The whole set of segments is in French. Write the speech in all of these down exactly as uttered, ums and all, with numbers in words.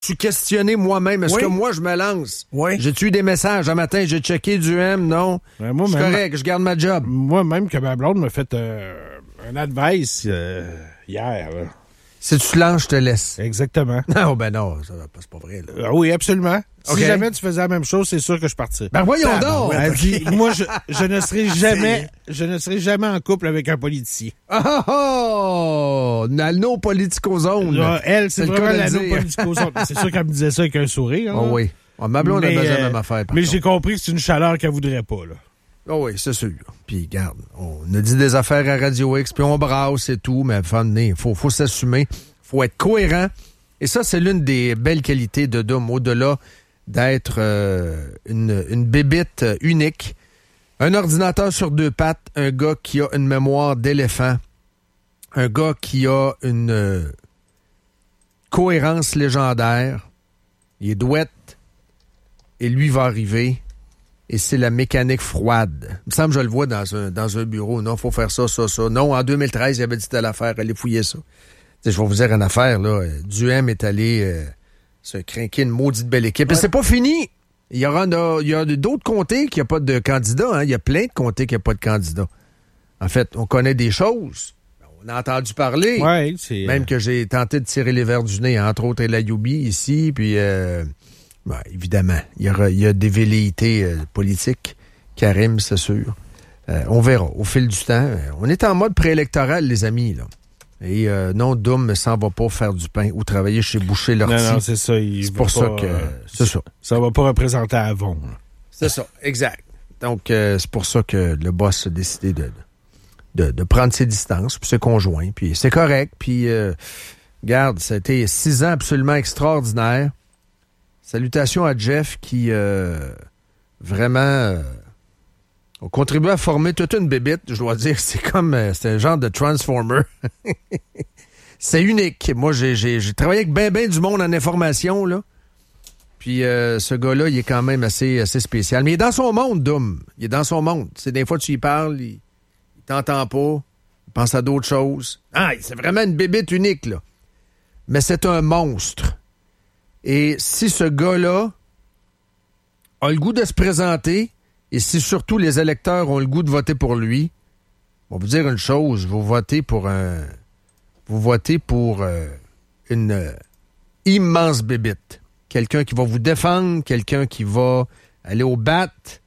suis questionné moi-même. Est-ce oui. que moi, je me lance? Oui. J'ai-tu eu des messages? Un matin, j'ai checké du M, non? Ben, moi, c'est même, correct, je garde ma job. Moi, même que ma blonde m'a fait euh, un advice euh, hier. Là. Si tu te lances, je te laisse. Exactement. Non, ben non, ça, c'est pas vrai. Là. Ah oui, absolument. Si Okay. jamais tu faisais la même chose, c'est sûr que je partirais. Ben voyons Ah, donc! ben Elle ouais. dit, moi, je, je ne serai jamais, je ne serai jamais en couple avec un politicien. Ah oh! Nano politicozone. Là, elle, c'est, C'est le vraiment cas de la le dire. no-politicozone. C'est sûr qu'elle me disait ça avec un sourire. Oh là. oui. Oh, ma blonde mais, n'a jamais euh, la même affaire. par Mais contre. j'ai compris que c'est une chaleur qu'elle voudrait pas, là. Oh oui, c'est sûr. Puis, garde, on a dit des affaires à Radio X, puis on brasse et tout, mais il faut, faut s'assumer, faut être cohérent. Et ça, c'est l'une des belles qualités de Dom, au-delà d'être euh, une, une bébite unique. Un ordinateur sur deux pattes, un gars qui a une mémoire d'éléphant, un gars qui a une euh, cohérence légendaire. Il est douette, et lui va arriver. Et c'est la mécanique froide. Il me semble que je le vois dans un, dans un bureau. Non, il faut faire ça, ça, ça. Non, en deux mille treize, il avait dit telle affaire. Allez fouiller ça. T'sais, je vais vous dire une affaire, là. Duhem est allé euh, se crinquer une maudite belle équipe. Ouais. Et c'est pas fini. Il y aura il y a d'autres comtés qui n'ont pas de candidats. Hein. Il y a plein de comtés qui n'ont pas de candidats. En fait, on connaît des choses. On a entendu parler. Ouais, c'est... Même que j'ai tenté de tirer les verres du nez, entre autres, El Ayoubi ici, puis... Euh, Ben, évidemment, il y, aura, il y a des velléités euh, politiques qui arriment, c'est sûr. Euh, on verra au fil du temps. Euh, on est en mode préélectoral, les amis, là. Et euh, non, Doom ne s'en va pas faire du pain ou travailler chez Boucher-Lortie. Non, non, c'est ça. C'est pour ça que... Euh, c'est ça. Ça va pas représenter Avon. Là. C'est ça, exact. Donc, euh, c'est pour ça que le boss a décidé de, de, de prendre ses distances, puis ses conjoints, puis c'est correct. Puis, euh, regarde, ça a été six ans absolument extraordinaires. Salutations à Jeff qui, euh, vraiment, euh, a contribué à former toute une bébite, je dois dire. C'est comme, euh, c'est un genre de Transformer. C'est unique. Moi, j'ai, j'ai, j'ai travaillé avec ben, ben du monde en information, là. Puis euh, ce gars-là, il est quand même assez, assez spécial. Mais il est dans son monde, Dom. Il est dans son monde. C'est des fois, tu y parles, il, il t'entend pas, il pense à d'autres choses. Ah, c'est vraiment une bébite unique, là. Mais c'est un monstre. Et si ce gars-là a le goût de se présenter, et si surtout les électeurs ont le goût de voter pour lui, on va vous dire une chose, vous votez pour un... Vous votez pour euh, une euh, immense bébite. Quelqu'un qui va vous défendre, quelqu'un qui va aller au bat,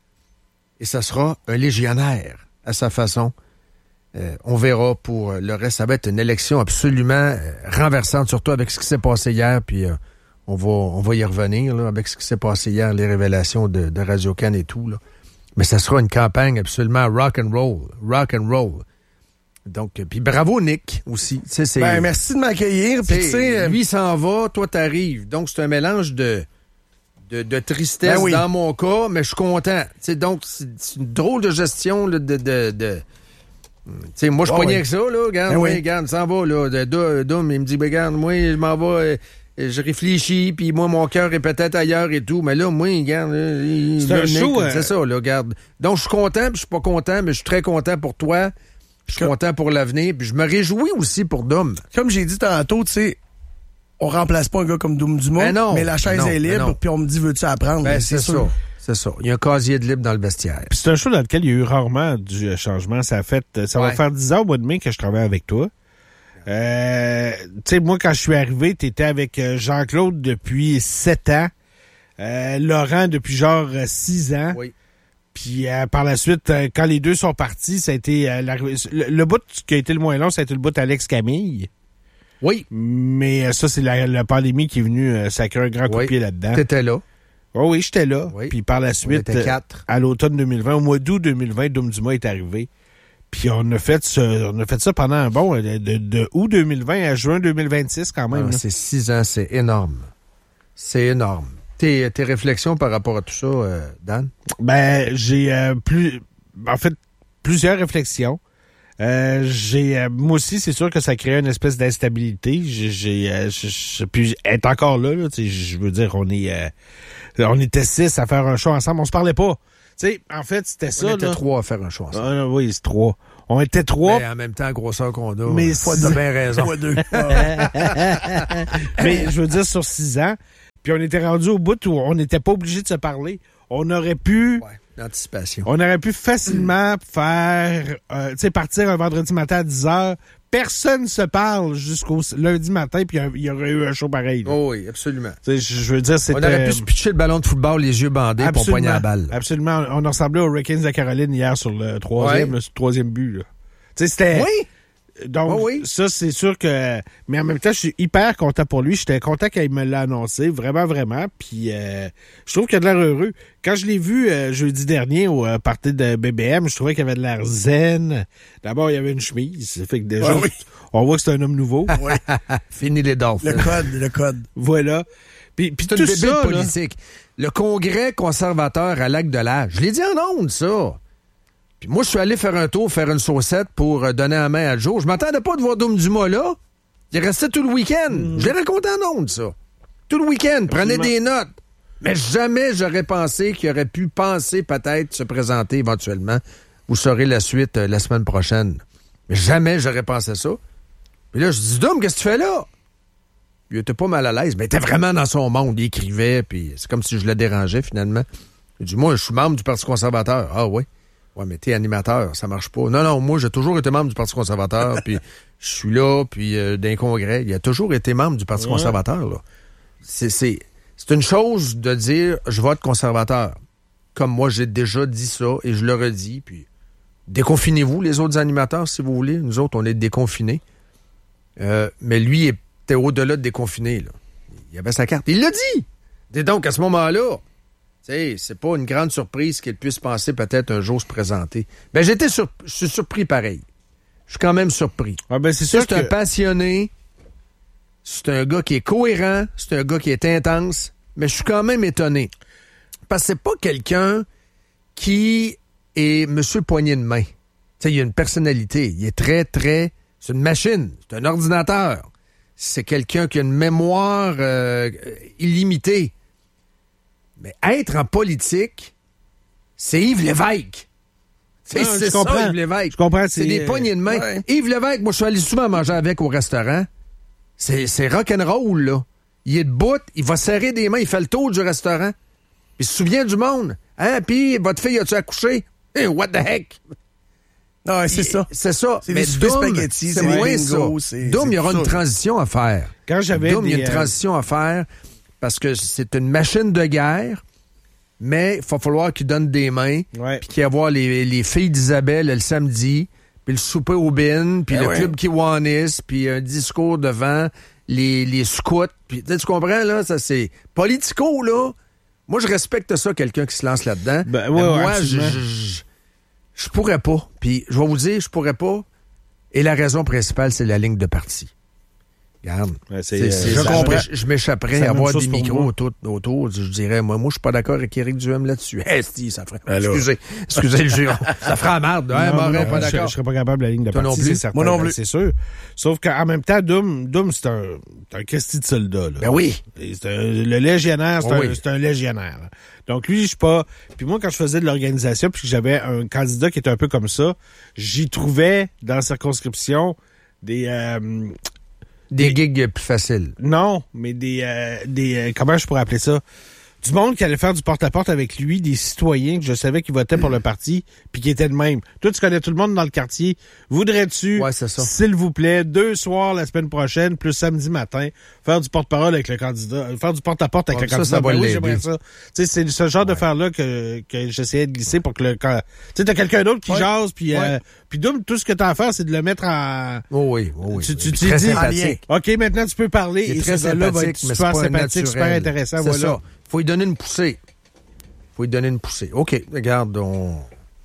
et ça sera un légionnaire à sa façon. Euh, on verra pour le reste. Ça va être une élection absolument euh, renversante, surtout avec ce qui s'est passé hier, puis... Euh, On va, on va y revenir là, avec ce qui s'est passé hier, les révélations de, de Radio-Can et tout. Là. Mais ça sera une campagne absolument rock and roll. Rock and roll. Donc, puis bravo Nick aussi. C'est, c'est, ben, merci de m'accueillir. Puis, tu sais, lui s'en va, toi t'arrives. Donc, c'est un mélange de, de, de tristesse ben oui. dans mon cas, mais je suis content. T'sais, donc, c'est, c'est une drôle de gestion là, de... de, de T'sais, moi, je oh, pognais oui. avec ça, là. Regarde, ben oui. regarde, s'en va, là. Dom, il me dit, regarde, moi, je m'en vais... Euh, je réfléchis, puis moi, mon cœur est peut-être ailleurs et tout. Mais là, moi, regarde... Euh, c'est un show... C'est euh... ça, là, regarde. Donc, je suis content, puis je suis pas content, mais je suis très content pour toi. Je suis Comme... content pour l'avenir, puis je me réjouis aussi pour Dom. Comme j'ai dit tantôt, tu sais, on remplace pas un gars comme Dom Dumas, ben non, mais la chaise ben non, est libre, puis on me dit, veux-tu apprendre? Ben, c'est, c'est ça. C'est ça. Il y a un casier de libre dans le vestiaire. Puis c'est un show dans lequel il y a eu rarement du changement. Ça a fait, ça ouais. va faire dix ans au mois de mai que je travaille avec toi. Euh, tu sais, moi, quand je suis arrivé, t'étais avec Jean-Claude depuis sept ans. Euh, Laurent depuis genre six ans. Oui. Puis euh, par la suite, euh, quand les deux sont partis, ça a été euh, la, le, le bout qui a été le moins long, ça a été le bout Alex Camille. Oui. Mais euh, ça, c'est la, la pandémie qui est venue euh, sacrer un grand coup de oui. pied là-dedans. T'étais là. Oh oui, j'étais là. Oui. Puis par la suite, euh, à l'automne deux mille vingt, au mois d'août deux mille vingt, Dom Dumas est arrivé. Puis on a fait ce, on a fait ça pendant un bon, de, de, de août deux mille vingt à juin deux mille vingt-six quand même. Ah, c'est six ans, c'est énorme. C'est énorme. Tes, tes réflexions par rapport à tout ça, euh, Dan? Ben, j'ai euh, plus, en fait, plusieurs réflexions. Euh, j'ai, euh, moi aussi, c'est sûr que ça crée une espèce d'instabilité. J'ai, j'ai, euh, puis être encore là, là je veux dire, on est, euh, on était six à faire un show ensemble, on se parlait pas. Tu sais, en fait, c'était ça. On était là. trois à faire un show ensemble. Ah, oui, c'est trois. On était trois. Mais en même temps, grosseur qu'on a. Mais fois de bien raison. Fois deux. Mais je veux dire, sur six ans, Puis on était rendu au bout où on n'était pas obligé de se parler. On aurait pu... Ouais, l'anticipation. On aurait pu facilement faire... Euh, tu sais, partir un vendredi matin à dix heures. Personne se parle jusqu'au lundi matin, puis il y aurait eu un show pareil. Oh oui, absolument. Tu sais, je veux dire, c'était... On aurait pu se pitcher le ballon de football, les yeux bandés, pour poigner la balle. Absolument. On ressemblait aux Hurricanes de Caroline hier sur le troisième, ouais. le troisième but. Tu sais, c'était... Oui! Donc, oh oui. ça, c'est sûr que... Mais en même temps, je suis hyper content pour lui. J'étais content qu'il me l'a annoncé. Vraiment, vraiment. Puis, euh, je trouve qu'il a de l'air heureux. Quand je l'ai vu euh, jeudi dernier au euh, party de B B M, je trouvais qu'il avait de l'air zen. D'abord, il y avait une chemise. Ça fait que déjà, oh oui. on voit que c'est un homme nouveau. Oui. Fini les Dolphins. Le code, le code. Voilà. Puis, puis c'est tout une bébé ça, politique. Là, le Congrès conservateur à Lac-de-L'Âge. Je l'ai dit en ondes, ça. Puis moi, je suis allé faire un tour, faire une saucette pour euh, donner la main à Joe. Je m'attendais pas de voir Dom Dumas là. Il restait tout le week-end. Mm. Je l'ai raconté en ondes, ça. Tout le week-end. Prenez des notes. Mais jamais j'aurais pensé qu'il aurait pu penser peut-être se présenter éventuellement. Vous saurez la suite euh, la semaine prochaine. Mais jamais j'aurais pensé ça. Puis là, je dis, Dom, qu'est-ce que tu fais là? Il était pas mal à l'aise, mais il était vraiment dans son monde. Il écrivait, puis c'est comme si je le dérangeais finalement. Il dit, moi, je suis membre du Parti conservateur. Ah oui? Ouais, mais t'es animateur, ça marche pas. Non, non, moi, j'ai toujours été membre du Parti conservateur, puis je suis là, puis euh, d'un congrès. Il a toujours été membre du Parti ouais. conservateur, là. C'est, c'est, c'est une chose de dire, je vote conservateur. Comme moi, j'ai déjà dit ça, et je le redis, puis déconfinez-vous, les autres animateurs, si vous voulez. Nous autres, on est déconfinés. Euh, mais lui, il était au-delà de déconfiné, là. Il avait sa carte. Il l'a dit! Et donc, à ce moment-là... Tu sais, c'est pas une grande surprise qu'il puisse penser peut-être un jour se présenter. Ben, j'étais sur... je suis surpris pareil. Je suis quand même surpris. Ah ben, c'est sûr c'est que... un passionné. C'est un gars qui est cohérent. C'est un gars qui est intense. Mais je suis quand même étonné. Parce que c'est pas quelqu'un qui est monsieur poignée de main. Tu sais, il a une personnalité. Il est très, très... C'est une machine. C'est un ordinateur. C'est quelqu'un qui a une mémoire euh, illimitée. Mais être en politique, c'est Yves Lévesque. C'est, non, c'est ça, comprends. Yves Lévesque. Je comprends. C'est, c'est des poignées de main. Ouais. Yves Lévesque, moi, je suis allé souvent manger avec au restaurant. C'est, c'est rock'n'roll, là. Il est debout, il va serrer des mains, il fait le tour du restaurant. Il se souvient du monde. Hein? Puis, votre fille, as-tu accouché? Hey, what the heck? Non, ouais, c'est il, ça. C'est ça. C'est mais des Dom, spaghettis, c'est, c'est moins bingo, ça. c'est, Dom, il y aura ça. une transition à faire. Quand j'avais Dom, des, il y a une transition à faire parce que c'est une machine de guerre. Mais il va falloir qu'il donne des mains, ouais. puis qu'il y avoir les, les filles d'Isabelle le samedi, puis le souper au bin, puis ben le ouais. club Kiwanis, puis un discours devant les, les scouts. Puis tu comprends, là? Ça, c'est politico, là. Moi, je respecte ça, quelqu'un qui se lance là-dedans. Ben, ouais, moi, ouais, je, je, je, je pourrais pas. Puis je vais vous dire, je pourrais pas. Et la raison principale, c'est la ligne de parti. Regarde. Ouais, c'est, c'est, euh, je, comprends. Je, je m'échapperais à avoir des micros autour, autour. Je dirais, moi, moi, je suis pas d'accord avec Éric Duhem là-dessus. Eh, si, ça ferait. Alors. Excusez, excusez le juron. Ça ferait la merde. Hein, non, non, pas je, d'accord. Je serais pas capable de la ligne de Toi parti, non plus. c'est certain. Moi non plus. C'est sûr. Sauf qu'en même temps, Doom, Doom c'est un, c'est un Christy de soldat, là. Ben oui. C'est un, le légionnaire, c'est, oh, un, oui. c'est un légionnaire. Là. Donc lui, je suis pas. Puis moi, quand je faisais de l'organisation, puis que j'avais un candidat qui était un peu comme ça, j'y trouvais dans la circonscription des. Euh, Des, des gigs plus faciles. Non, mais des... Euh, des euh, comment je pourrais appeler ça? Du monde qui allait faire du porte-à-porte avec lui, des citoyens que je savais qui votaient pour le parti, puis qui étaient de même. Toi, tu connais tout le monde dans le quartier. Voudrais-tu, ouais, c'est ça. s'il vous plaît, deux soirs la semaine prochaine, plus samedi matin, faire du porte-parole avec le candidat, faire du porte-à-porte avec ouais, le ça, candidat? Ça va ben oui, l'aider. j'aimerais ça. Tu sais, c'est ce genre ouais. de faire-là que, que j'essayais de glisser pour que le... Quand... Tu sais, t'as quelqu'un d'autre qui ouais. jase, puis... Ouais. Euh, puis Doom, tout ce que t'as à faire, c'est de le mettre en... Oh oui, oh oui. Tu, tu, tu tu dis, OK, maintenant, tu peux parler. Il est et très ce gars-là va être mais super c'est sympathique, super intéressant. C'est voilà. ça. Faut lui donner une poussée. Faut lui donner une poussée. OK, regarde, on,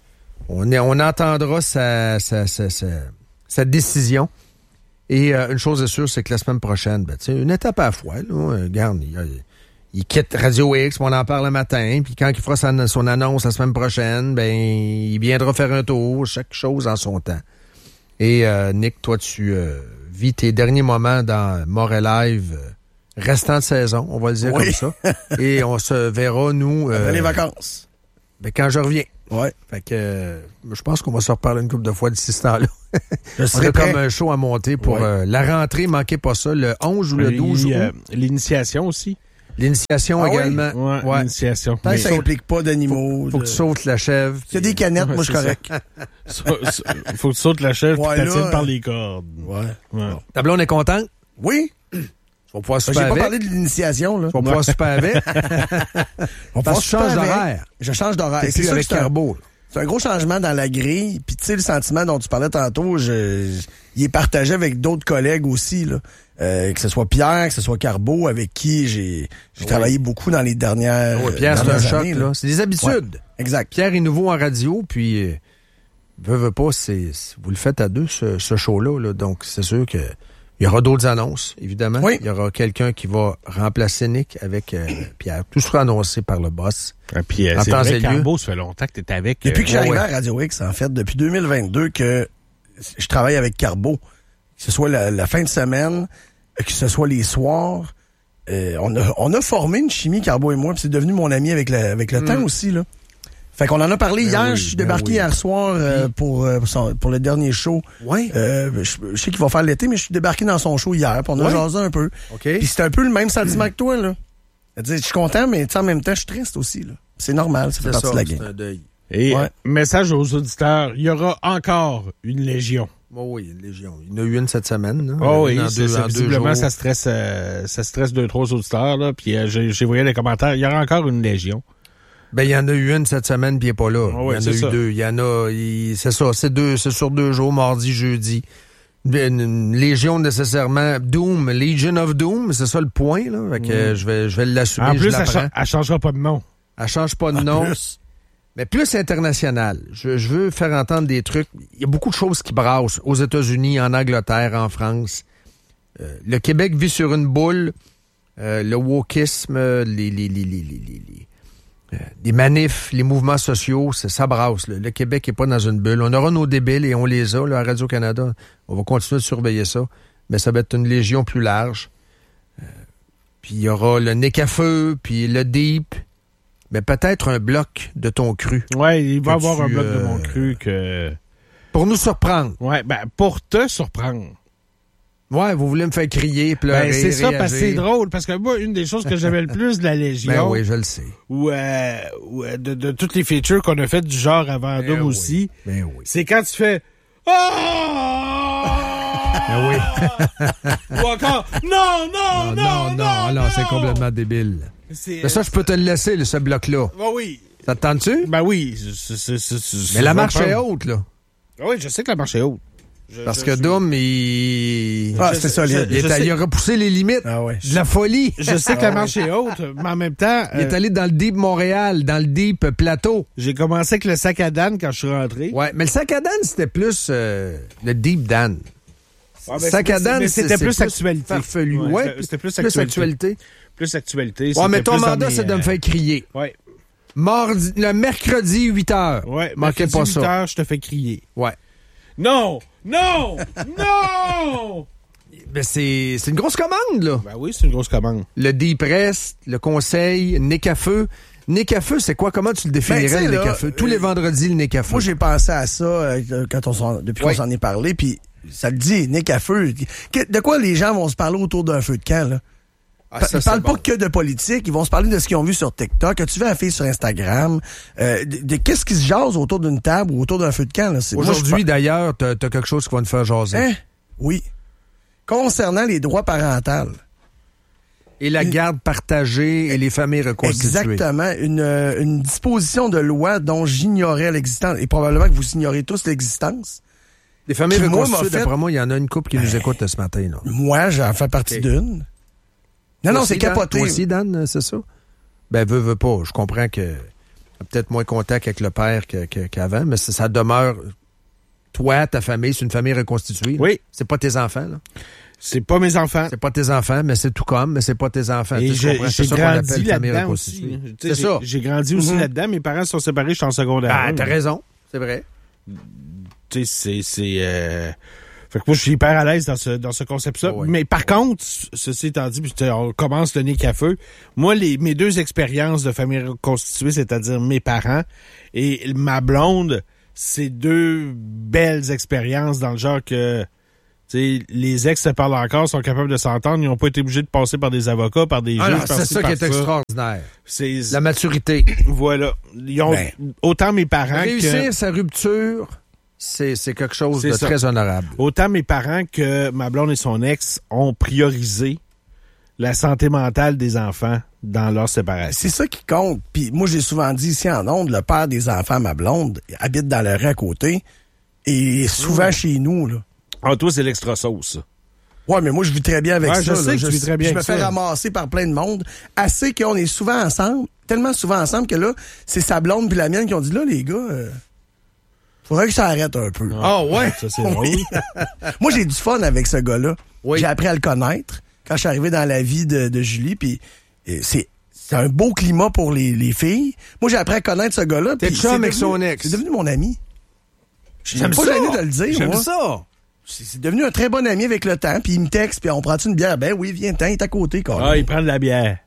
on, est, on entendra sa, sa, sa, sa, sa décision. Et euh, une chose est sûre, c'est que la semaine prochaine, ben, une étape à la fois, là, regarde, il, il quitte Radio X, on en parle le matin, puis quand il fera son, son annonce la semaine prochaine, ben il viendra faire un tour, chaque chose en son temps. Et euh, Nick, toi, tu euh, vis tes derniers moments dans Montréal Live, euh, restant de saison, on va le dire oui. comme ça. Et on se verra, nous... Euh, les vacances. Ben, quand je reviens. Ouais. Fait que euh, je pense qu'on va se reparler une couple de fois d'ici ce temps-là. On a comme un show à monter pour ouais. euh, la rentrée, manquez pas ça, le onze ou le douze août. Euh, l'initiation aussi. L'initiation ah également. Oui? Ouais, ouais. L'initiation. Tant que ça implique pas d'animaux. Faut, faut de... que tu sautes la chèvre. Il y a des canettes, ouais, moi, je suis correct. Faut que tu sautes la chèvre ouais, et tu la tiennes là, par les cordes. Ouais. ouais. Bon. Ta blonde est contente? Oui. Tu vas pouvoir super J'ai avec. pas parlé de l'initiation, là. Tu vas pouvoir super avec. On Parce que tu changes d'horaire. Je change d'horaire. C'est plus avec Carbo. C'est un gros changement dans la grille. Puis tu sais, le sentiment dont tu parlais tantôt, je, je, il est partagé avec d'autres collègues aussi, là. Euh, que ce soit Pierre, que ce soit Carbo, avec qui j'ai, j'ai oui. travaillé beaucoup dans les dernières oui, Pierre, dernières c'est un années, choc, là. là. C'est des habitudes. Ouais, exact. Pierre est nouveau en radio, puis euh, veut, veut pas, c'est, c'est, vous le faites à deux, ce, ce show-là, là. Donc, c'est sûr que il y aura d'autres annonces, évidemment. Oui. Il y aura quelqu'un qui va remplacer Nick avec euh, Pierre. Tout sera annoncé par le boss. Ah, puis, euh, c'est vrai, Carbo, ça fait longtemps que tu es avec. Depuis euh, que j'arrive ouais. à Radio X, en fait, depuis deux mille vingt-deux, que je travaille avec Carbo. Que ce soit la, la fin de semaine, que ce soit les soirs. Euh, on, a, on a formé une chimie, Carbo et moi, puis c'est devenu mon ami avec, la, avec le mm. temps aussi, là. Fait qu'on en a parlé ben hier, oui, je suis ben débarqué oui. hier soir euh, pour, euh, pour, son, pour le dernier show. Oui. Euh, je, je sais qu'il va faire l'été, mais je suis débarqué dans son show hier, puis on a oui. jasé un peu. Okay. Puis c'était un peu le même sentiment que toi, là. Je suis content, mais en même temps, je suis triste aussi, là. C'est normal, ça fait partie ça, de la game. C'est un deuil. Et ouais. message aux auditeurs, il y aura encore une légion. Oh oui, une légion. Il y en a eu une cette semaine. Là. Oh oui, c'est, deux, ça, visiblement, ça stresse, euh, ça stresse deux, trois auditeurs, là. Puis euh, j'ai, j'ai voyé les commentaires, il y aura encore une légion. Ben, il y en a eu une cette semaine, puis il n'est pas là. Oh oui, il y en a eu ça. deux. Il y en a, il, c'est ça, c'est deux, c'est sur deux jours, mardi, jeudi. Une, une légion nécessairement Doom, Legion of Doom, c'est ça le point, là. Fait que mm. je vais, je vais l'assumer. En plus, je elle, cha- elle changera pas de nom. Elle change pas de nom. Plus. Mais plus international. Je, je veux faire entendre des trucs. Il y a beaucoup de choses qui brassent aux États-Unis, en Angleterre, en France. Euh, le Québec vit sur une boule. Euh, le wokisme, les, les, les, les, les, les, euh, les manifs, les mouvements sociaux, ça, ça brasse. Là. Le Québec n'est pas dans une bulle. On aura nos débiles et on les a là, à Radio-Canada. On va continuer de surveiller ça. Mais ça va être une légion plus large. Euh, puis il y aura le Nick à feu, puis le Deep. Mais peut-être un bloc de ton cru. Ouais, il va y avoir tu, un bloc euh, de mon cru que... Pour nous surprendre. Ouais, ben, pour te surprendre. Ouais, vous voulez me faire crier, pleurer, ben, c'est ça, réagir. parce que c'est drôle. Parce que moi, une des choses que j'aimais le plus de la Légion... Ben oui, je le sais. Ou, euh, ou euh, de, de toutes les features qu'on a faites du genre avant Doom ben aussi, oui. Ben oui. C'est quand tu fais... Oh! Ben oui. Ou encore... Non, non, non, non, non! Non, non, c'est complètement débile. C'est, Mais ça, je peux te le laisser, là, ce bloc-là. Ben oui. Ça te tente-tu? Ben oui. C'est, c'est, c'est, c'est, Mais la marche est haute, là. Oui, je sais que la marche est haute. Je, Parce je, que je... Doom, il... Ah, c'était solide. Il, est allé, il a repoussé les limites ah ouais. de la folie. Je sais que la marche est haute, mais en même temps... Il euh... est allé dans le Deep Montréal, dans le Deep Plateau. J'ai commencé avec le sac à Dan quand je suis rentré. Ouais, mais le sac à Dan, c'était plus euh, le Deep Dan. Ah, ben, sac à Dan, c'était c'est, plus c'est actualité. Farfelu. Ouais, ouais, c'était plus, plus actualité. actualité. Plus actualité. Ouais, mais ton mandat, mes, c'est de me faire crier. Ouais. Mardi, le mercredi, huit heures. Ouais, manquez pas ça. huit heures, je te fais crier. Ouais. Non! Non! Non! Ben c'est, c'est une grosse commande, là. Ben oui, c'est une grosse commande. Le Deep Rest, le conseil, Nick à feu. Nick à feu, c'est quoi? Comment tu le définirais, ben, le Nick à feu? Tous euh, les vendredis, le Nick à feu. Moi, j'ai pensé à ça euh, quand on s'en, depuis ouais. qu'on s'en est parlé, puis ça le dit, Nick à feu. De quoi les gens vont se parler autour d'un feu de camp, là? Ah, ça, ils parlent pas bon. que de politique, ils vont se parler de ce qu'ils ont vu sur TikTok. As-tu vu la fille sur Instagram? Euh, de, de qu'est-ce qui se jase autour d'une table ou autour d'un feu de camp? Là? C'est, Aujourd'hui, moi, d'ailleurs, t'as, t'as quelque chose qui va nous faire jaser. Hein? Oui. Concernant les droits parentaux. Et la garde partagée et les familles reconstituées. Exactement. Une, une disposition de loi dont j'ignorais l'existence. Et probablement que vous ignorez tous l'existence. Les familles reconstituées, d'après moi, il y en a une couple qui ben, nous écoute ce matin. Là. Moi, j'en fais partie okay. d'une. Non, non, aussi, c'est capoté. Toi aussi, Dan, c'est ça? Ben, veux, veux pas. Je comprends que peut-être moins contact avec le père que, que, qu'avant, mais ça, ça demeure... Toi, ta famille, c'est une famille reconstituée. Là. Oui. C'est pas tes enfants, là. C'est pas mes enfants. C'est pas tes enfants, mais c'est tout comme, mais c'est pas tes enfants. Et j'ai, j'ai c'est ça grandi qu'on appelle famille là-dedans reconstituée. aussi. C'est j'ai, ça. J'ai grandi aussi mm-hmm. là-dedans. Mes parents sont séparés, je suis en secondaire. Ah, t'as raison. C'est vrai. Tu sais, c'est... c'est euh... Fait que moi, je suis hyper à l'aise dans ce, dans ce concept-là. Oh oui. Mais par contre, ceci étant dit, puis on commence le Nick à feu. Moi, les, mes deux expériences de famille reconstituée, c'est-à-dire mes parents et ma blonde, c'est deux belles expériences dans le genre que T'sais, les ex se parlent encore, sont capables de s'entendre, ils n'ont pas été obligés de passer par des avocats, par des Ah juges. non, c'est ça qui est extraordinaire. C'est la maturité. Voilà. Ils ont ben, autant mes parents réussir que... sa rupture, c'est, c'est quelque chose c'est de ça. très honorable. Autant mes parents que ma blonde et son ex ont priorisé la santé mentale des enfants dans leur séparation. C'est ça qui compte. Puis moi, j'ai souvent dit ici en ondes, le père des enfants, ma blonde, habite dans le rue à côté et souvent mmh. chez nous, là. Ah, toi, c'est l'extra sauce, ça. Ouais, mais moi, je vis très bien avec ouais, ça. Je sais là. que je, tu vis très bien je avec me fais ça. ramasser par plein de monde. Assez qu'on est souvent ensemble, tellement souvent ensemble que là, c'est sa blonde puis la mienne qui ont dit, là, les gars, euh, faudrait que ça arrête un peu. Ah ouais? Ça, c'est oui. Moi, j'ai du fun avec ce gars-là. Oui. J'ai appris à le connaître quand je suis arrivé dans la vie de, de Julie, puis c'est... C'est un beau climat pour les, les filles. Moi, j'ai appris à connaître ce gars-là. T'es chum avec son ex. C'est devenu mon ami. J'aime pas ça. gêné de le dire, J'aime moi. ça. C'est, c'est devenu un très bon ami avec le temps. Puis il me texte, puis on prend-tu une bière? Ben oui, viens, t'es à côté, quand même. Ah, il prend de la bière.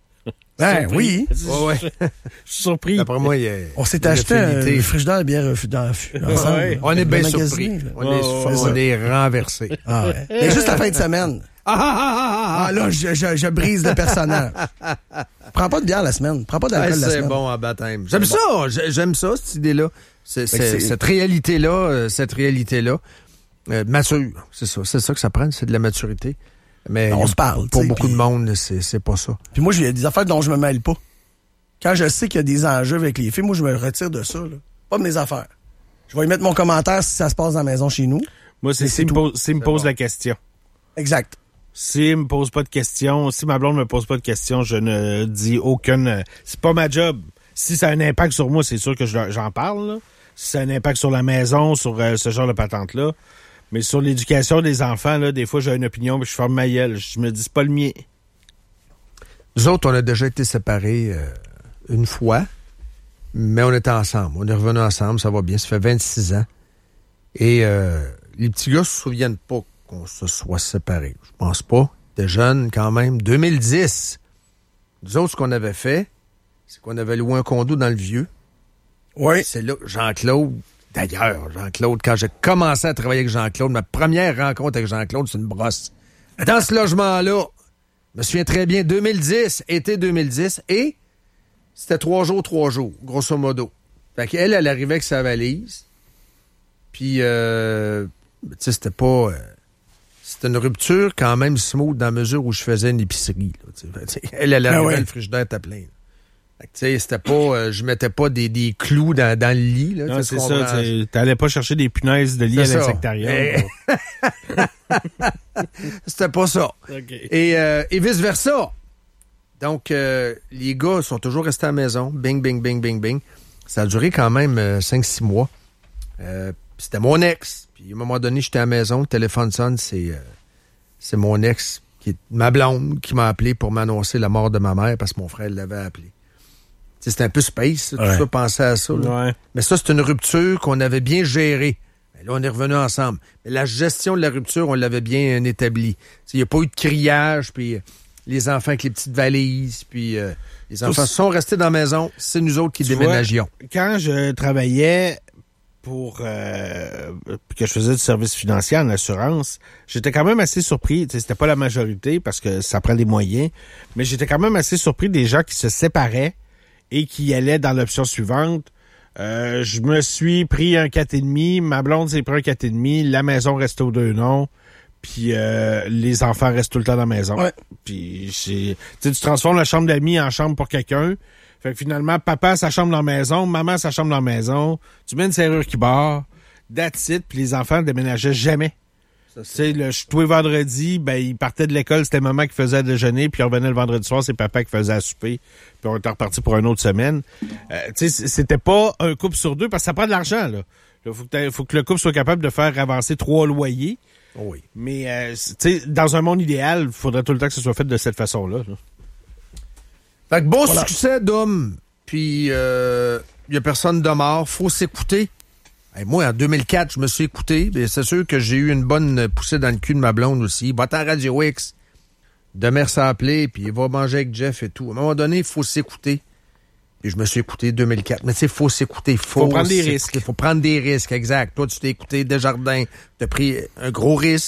Ben oui. Ouais, ouais. Je suis surpris. Après moi, il y a... On s'est acheté un frigidaire de bière dans ensemble. Ouais. On est bien surpris. On, oh, est, oh, on est renversé. Ah ouais. Mais juste la fin de semaine. Ah, ah, ah, ah, ah là, je, je, je brise le personnage. Prends pas de bière la semaine. Prends pas d'alcool ouais, la semaine. C'est bon à baptême. J'aime ça. Bon. J'aime ça, cette idée-là. C'est, c'est, c'est... Cette réalité-là, cette réalité-là, euh, mature. C'est ça. C'est ça que ça prend. C'est de la maturité. Mais on se parle. Pour beaucoup pis... de monde, c'est, c'est pas ça. Puis moi, il y a des affaires dont je me mêle pas. Quand je sais qu'il y a des enjeux avec les filles, moi, je me retire de ça. Là. Pas de mes affaires. Je vais y mettre mon commentaire si ça se passe dans la maison chez nous. Moi, c'est s'il me pose, si me pose bon. la question. Exact. S'il me pose pas de questions, si ma blonde me pose pas de questions, je ne dis aucune... C'est pas ma job. Si ça a un impact sur moi, c'est sûr que je, j'en parle. Là. Si ça a un impact sur la maison, sur euh, ce genre de patente-là. Mais sur l'éducation des enfants, là, des fois, j'ai une opinion, mais je ferme ma gueule. Je me dis, c'est pas le mien. Nous autres, on a déjà été séparés euh, une fois, mais on était ensemble. On est revenus ensemble, ça va bien. Ça fait vingt-six ans. Et euh, les petits gars se souviennent pas qu'on se soit séparés. Je pense pas. T'es jeune quand même. deux mille dix. Nous autres, ce qu'on avait fait, c'est qu'on avait loué un condo dans le Vieux. Oui. C'est là, Jean-Claude, d'ailleurs, Jean-Claude, quand j'ai commencé à travailler avec Jean-Claude, ma première rencontre avec Jean-Claude, c'est une brosse. Dans ce logement-là, je me souviens très bien, deux mille dix, été deux mille dix, et c'était trois jours, trois jours, grosso modo. Fait qu'elle, elle arrivait avec sa valise, puis, euh, tu sais, c'était pas... Euh, c'était une rupture quand même smooth dans la mesure où je faisais une épicerie. Là, elle, elle arrivait, ah ouais. Le frigidaire était plein. Tu sais, c'était pas... Euh, je mettais pas des, des clous dans, dans le lit. Là, non, c'est ça. T'allais pas chercher des punaises de lit c'est à l'insectarium. C'était pas ça. Okay. Et, euh, et vice-versa. Donc, euh, les gars sont toujours restés à la maison. Bing, bing, bing, bing, bing. Ça a duré quand même euh, cinq six mois. Euh, c'était mon ex. Puis, à un moment donné, j'étais à la maison. Le téléphone sonne. C'est, euh, c'est mon ex, qui est ma blonde, qui m'a appelé pour m'annoncer la mort de ma mère parce que mon frère l'avait appelé. T'sais, c'était un peu space, tout ouais. ça, penser à ça. Là. Ouais. Mais ça, c'est une rupture qu'on avait bien gérée. Mais là, on est revenus ensemble. Mais la gestion de la rupture, on l'avait bien établie. Il n'y a pas eu de criage, puis les enfants avec les petites valises, puis euh, les enfants Tout sont restés dans la maison. C'est nous autres qui déménagions. Vois, quand je travaillais pour euh, que je faisais du service financier en assurance, j'étais quand même assez surpris. T'sais, c'était pas la majorité parce que ça prend des moyens, mais j'étais quand même assez surpris des gens qui se séparaient et qui allaient dans l'option suivante. Euh, je me suis pris un quatre virgule cinq, ma blonde s'est pris un quatre virgule cinq, la maison reste aux deux noms, puis euh, les enfants restent tout le temps dans la maison. Ouais. Puis tu transformes la chambre d'amis en chambre pour quelqu'un. Fait que finalement, papa a sa chambre dans la maison, maman a sa chambre dans la maison, tu mets une serrure qui barre, that's it, puis les enfants déménageaient jamais. Tu sais, le tous les vendredis, ben, ils partaient de l'école, c'était maman qui faisait à déjeuner, puis ils revenaient le vendredi soir, c'est papa qui faisait à souper, puis on était reparti pour une autre semaine. Euh, tu sais, c'était pas un couple sur deux, parce que ça prend de l'argent, là. Il faut, faut que le couple soit capable de faire avancer trois loyers. Oui. Mais, euh, tu sais, dans un monde idéal, il faudrait tout le temps que ce soit fait de cette façon-là. Là. Fait que bon voilà. Succès d'homme, puis il euh, y a personne de mort, faut s'écouter. Hey, moi, en deux mille quatre, je me suis écouté. Bien, c'est sûr que j'ai eu une bonne poussée dans le cul de ma blonde aussi. Va t'en Radio X. Demain, ça a appelé, puis il va manger avec Jeff et tout. À un moment donné, il faut s'écouter. Puis je me suis écouté deux mille quatre. Mais tu sais, il faut s'écouter. Il faut, faut prendre des risques. Il faut prendre des risques, exact. Toi, tu t'es écouté Desjardins. Tu as pris un gros risque.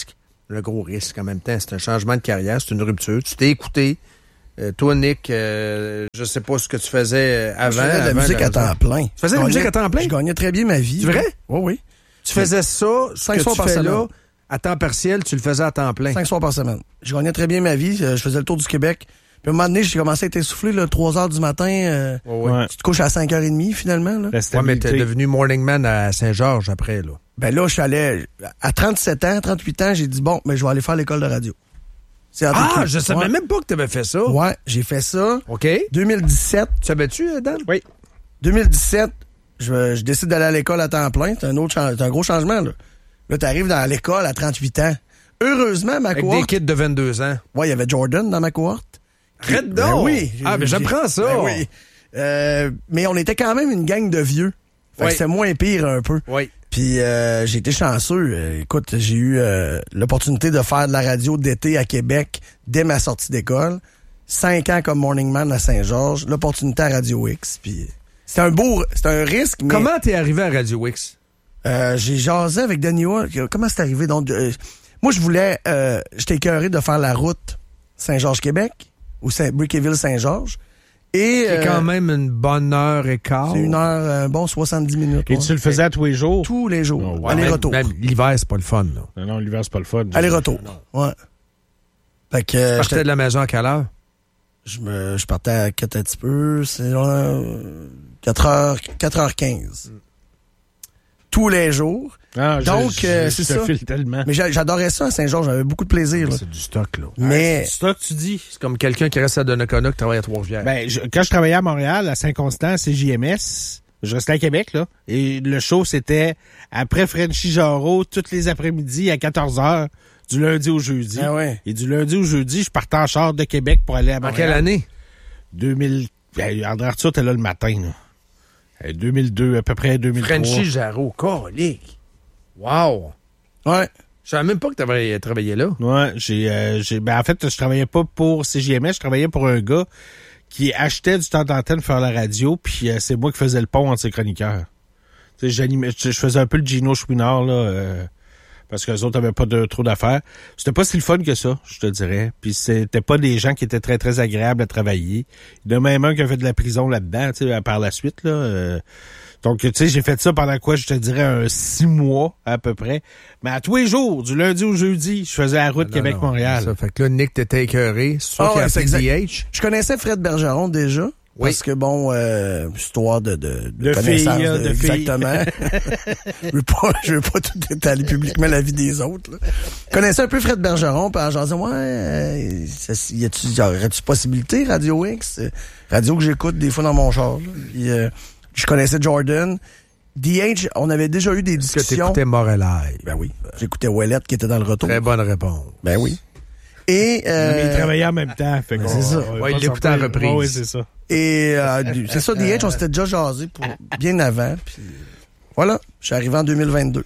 le gros risque en même temps. C'est un changement de carrière, c'est une rupture. Tu t'es écouté. Euh, toi, Nick, euh, je sais pas ce que tu faisais avant. Je faisais de la avant musique la... à temps plein. Tu faisais de la musique à temps plein? Je gagnais très bien ma vie. C'est vrai? Oui, oui. Tu faisais ça, ce Cinq que soirs tu par fais semaine. là, à temps partiel, tu le faisais à temps plein. Cinq soirs par semaine. Je gagnais très bien ma vie. Je faisais le tour du Québec. Puis à un moment donné, j'ai commencé à être essoufflé, là, trois heures du matin. Euh, Ouais, ouais. Tu te couches à cinq heures trente, finalement. Là. La Ouais, mais stabilité. t'es devenu morning man à Saint-Georges après, là. Ben là, je suis allé... À trente-sept ans, trente-huit ans, j'ai dit, bon, ben, je vais aller faire l'école de radio. C'est Ah, entre- je savais ouais. même pas que t'avais fait ça. Ouais, j'ai fait ça. OK. deux mille dix-sept. Tu savais-tu, euh, Dan? Oui. deux mille dix-sept, je, je décide d'aller à l'école à temps plein. C'est un autre chan- c'est un gros changement, là. Là, t'arrives dans l'école à trente-huit ans. Heureusement, ma Avec des cohorte... kids de vingt-deux ans. Ouais, il y avait Jordan dans ma cohorte. Arrête Ben donc! oui. Ah, ben j'apprends ça. Ben oui. Euh, mais on était quand même une gang de vieux. Fait que Oui. c'était moins pire un peu. Oui. Puis euh, j'ai été chanceux. Euh, écoute, j'ai eu euh, l'opportunité de faire de la radio d'été à Québec dès ma sortie d'école. Cinq ans comme morning man à Saint-Georges. L'opportunité à Radio X. Puis c'était un beau... C'était un risque, mais... Comment t'es arrivé à Radio X? Euh, j'ai jasé avec Danny Wa- Comment c'est arrivé? Donc, euh, moi, je voulais... Euh, j'étais écœuré de faire la route Saint-Georges-Québec ou Saint Brickeville-Saint-Georges. Et C'est euh, quand même une bonne heure et quart. c'est une heure, un bon soixante-dix minutes. Et ouais. tu le faisais à tous les jours? Tous les jours. Oh, wow. Aller-retour. Même, même l'hiver, c'est pas le fun, là. Non, non, l'hiver, c'est pas le fun. Aller-retour. Ouais. Fait que... euh, Tu partais j'étais- de la maison à quelle heure? je, me, je partais à quatre un petit peu. C'est euh, quatre heures, quatre heures quinze. Tous les jours. Ah, je- Donc, je- euh, je c'est te ça. file tellement. Mais j'a- j'adorais ça à Saint-Georges. J'avais beaucoup de plaisir. Là. C'est du stock, là. Mais... C'est ça que tu dis? C'est comme quelqu'un qui reste à Donnacona qui travaille à Trois-Rivières. Ben, je- quand je travaillais à Montréal, à Saint-Constant, à C J M S, je restais à Québec, là, et le show, c'était après Frenchy Jarreau, tous les après-midi à quatorze heures, du lundi au jeudi. Ah ouais. Et du lundi au jeudi, je partais en char de Québec pour aller à en Montréal. quelle année? deux mille... Ben, André Arthur était là le matin, là. Euh, deux mille deux, à peu près deux mille trois. Frenchy Jarreau. Colique. Wow. Ouais. Je savais même pas que t'avais travaillé là. Ouais, j'ai, euh, j'ai, ben en fait, je travaillais pas pour C J M S, je travaillais pour un gars qui achetait du temps d'antenne pour faire la radio, puis euh, c'est moi qui faisais le pont entre ses chroniqueurs. Tu sais, j'animais, je je faisais un peu le Gino Chouinard, là, euh, parce que les autres avaient pas de trop d'affaires. C'était pas si le fun que ça, je te dirais. Puis c'était pas des gens qui étaient très, très agréables à travailler. Il y en a même un qui a fait de la prison là-dedans, tu sais, par la suite, là. Euh, donc, tu sais, j'ai fait ça pendant quoi, je te dirais, un six mois, à peu près. Mais à tous les jours, du lundi au jeudi, je faisais la route Non, Québec-Montréal. non, ça fait que là, Nick, t'étais écœuré. C'est sûr Ah qu'il ouais, a c'est appelé exact. D H. Je connaissais Fred Bergeron déjà. Oui. Parce que, bon, euh, histoire de, de, De connaissance, filles, de filles. exactement. je veux pas, je veux pas tout étaler publiquement la vie des autres, là. Je connaissais un peu Fred Bergeron, puis j'en disais, ouais, euh, ça, y a-tu, y aurait-tu possibilité, Radio X? Euh, Radio que j'écoute des fois dans mon char, là. Puis, euh, je connaissais Jordan. D H, on avait déjà eu des Est-ce que discussions. t'écoutais Morelai? Ben oui. J'écoutais Ouellette qui était dans le retour. Très bonne réponse. Ben oui. Et, euh, Mais ils travaillaient en même temps. Fait qu'on- c'est ça. on- on Ouais, est il pas l'écoutait en sorti- reprise. Ouais, ouais, c'est ça. Et euh, du- c'est ça, D H, on s'était déjà jasé pour bien avant. Puis voilà, je suis arrivé en deux mille vingt-deux.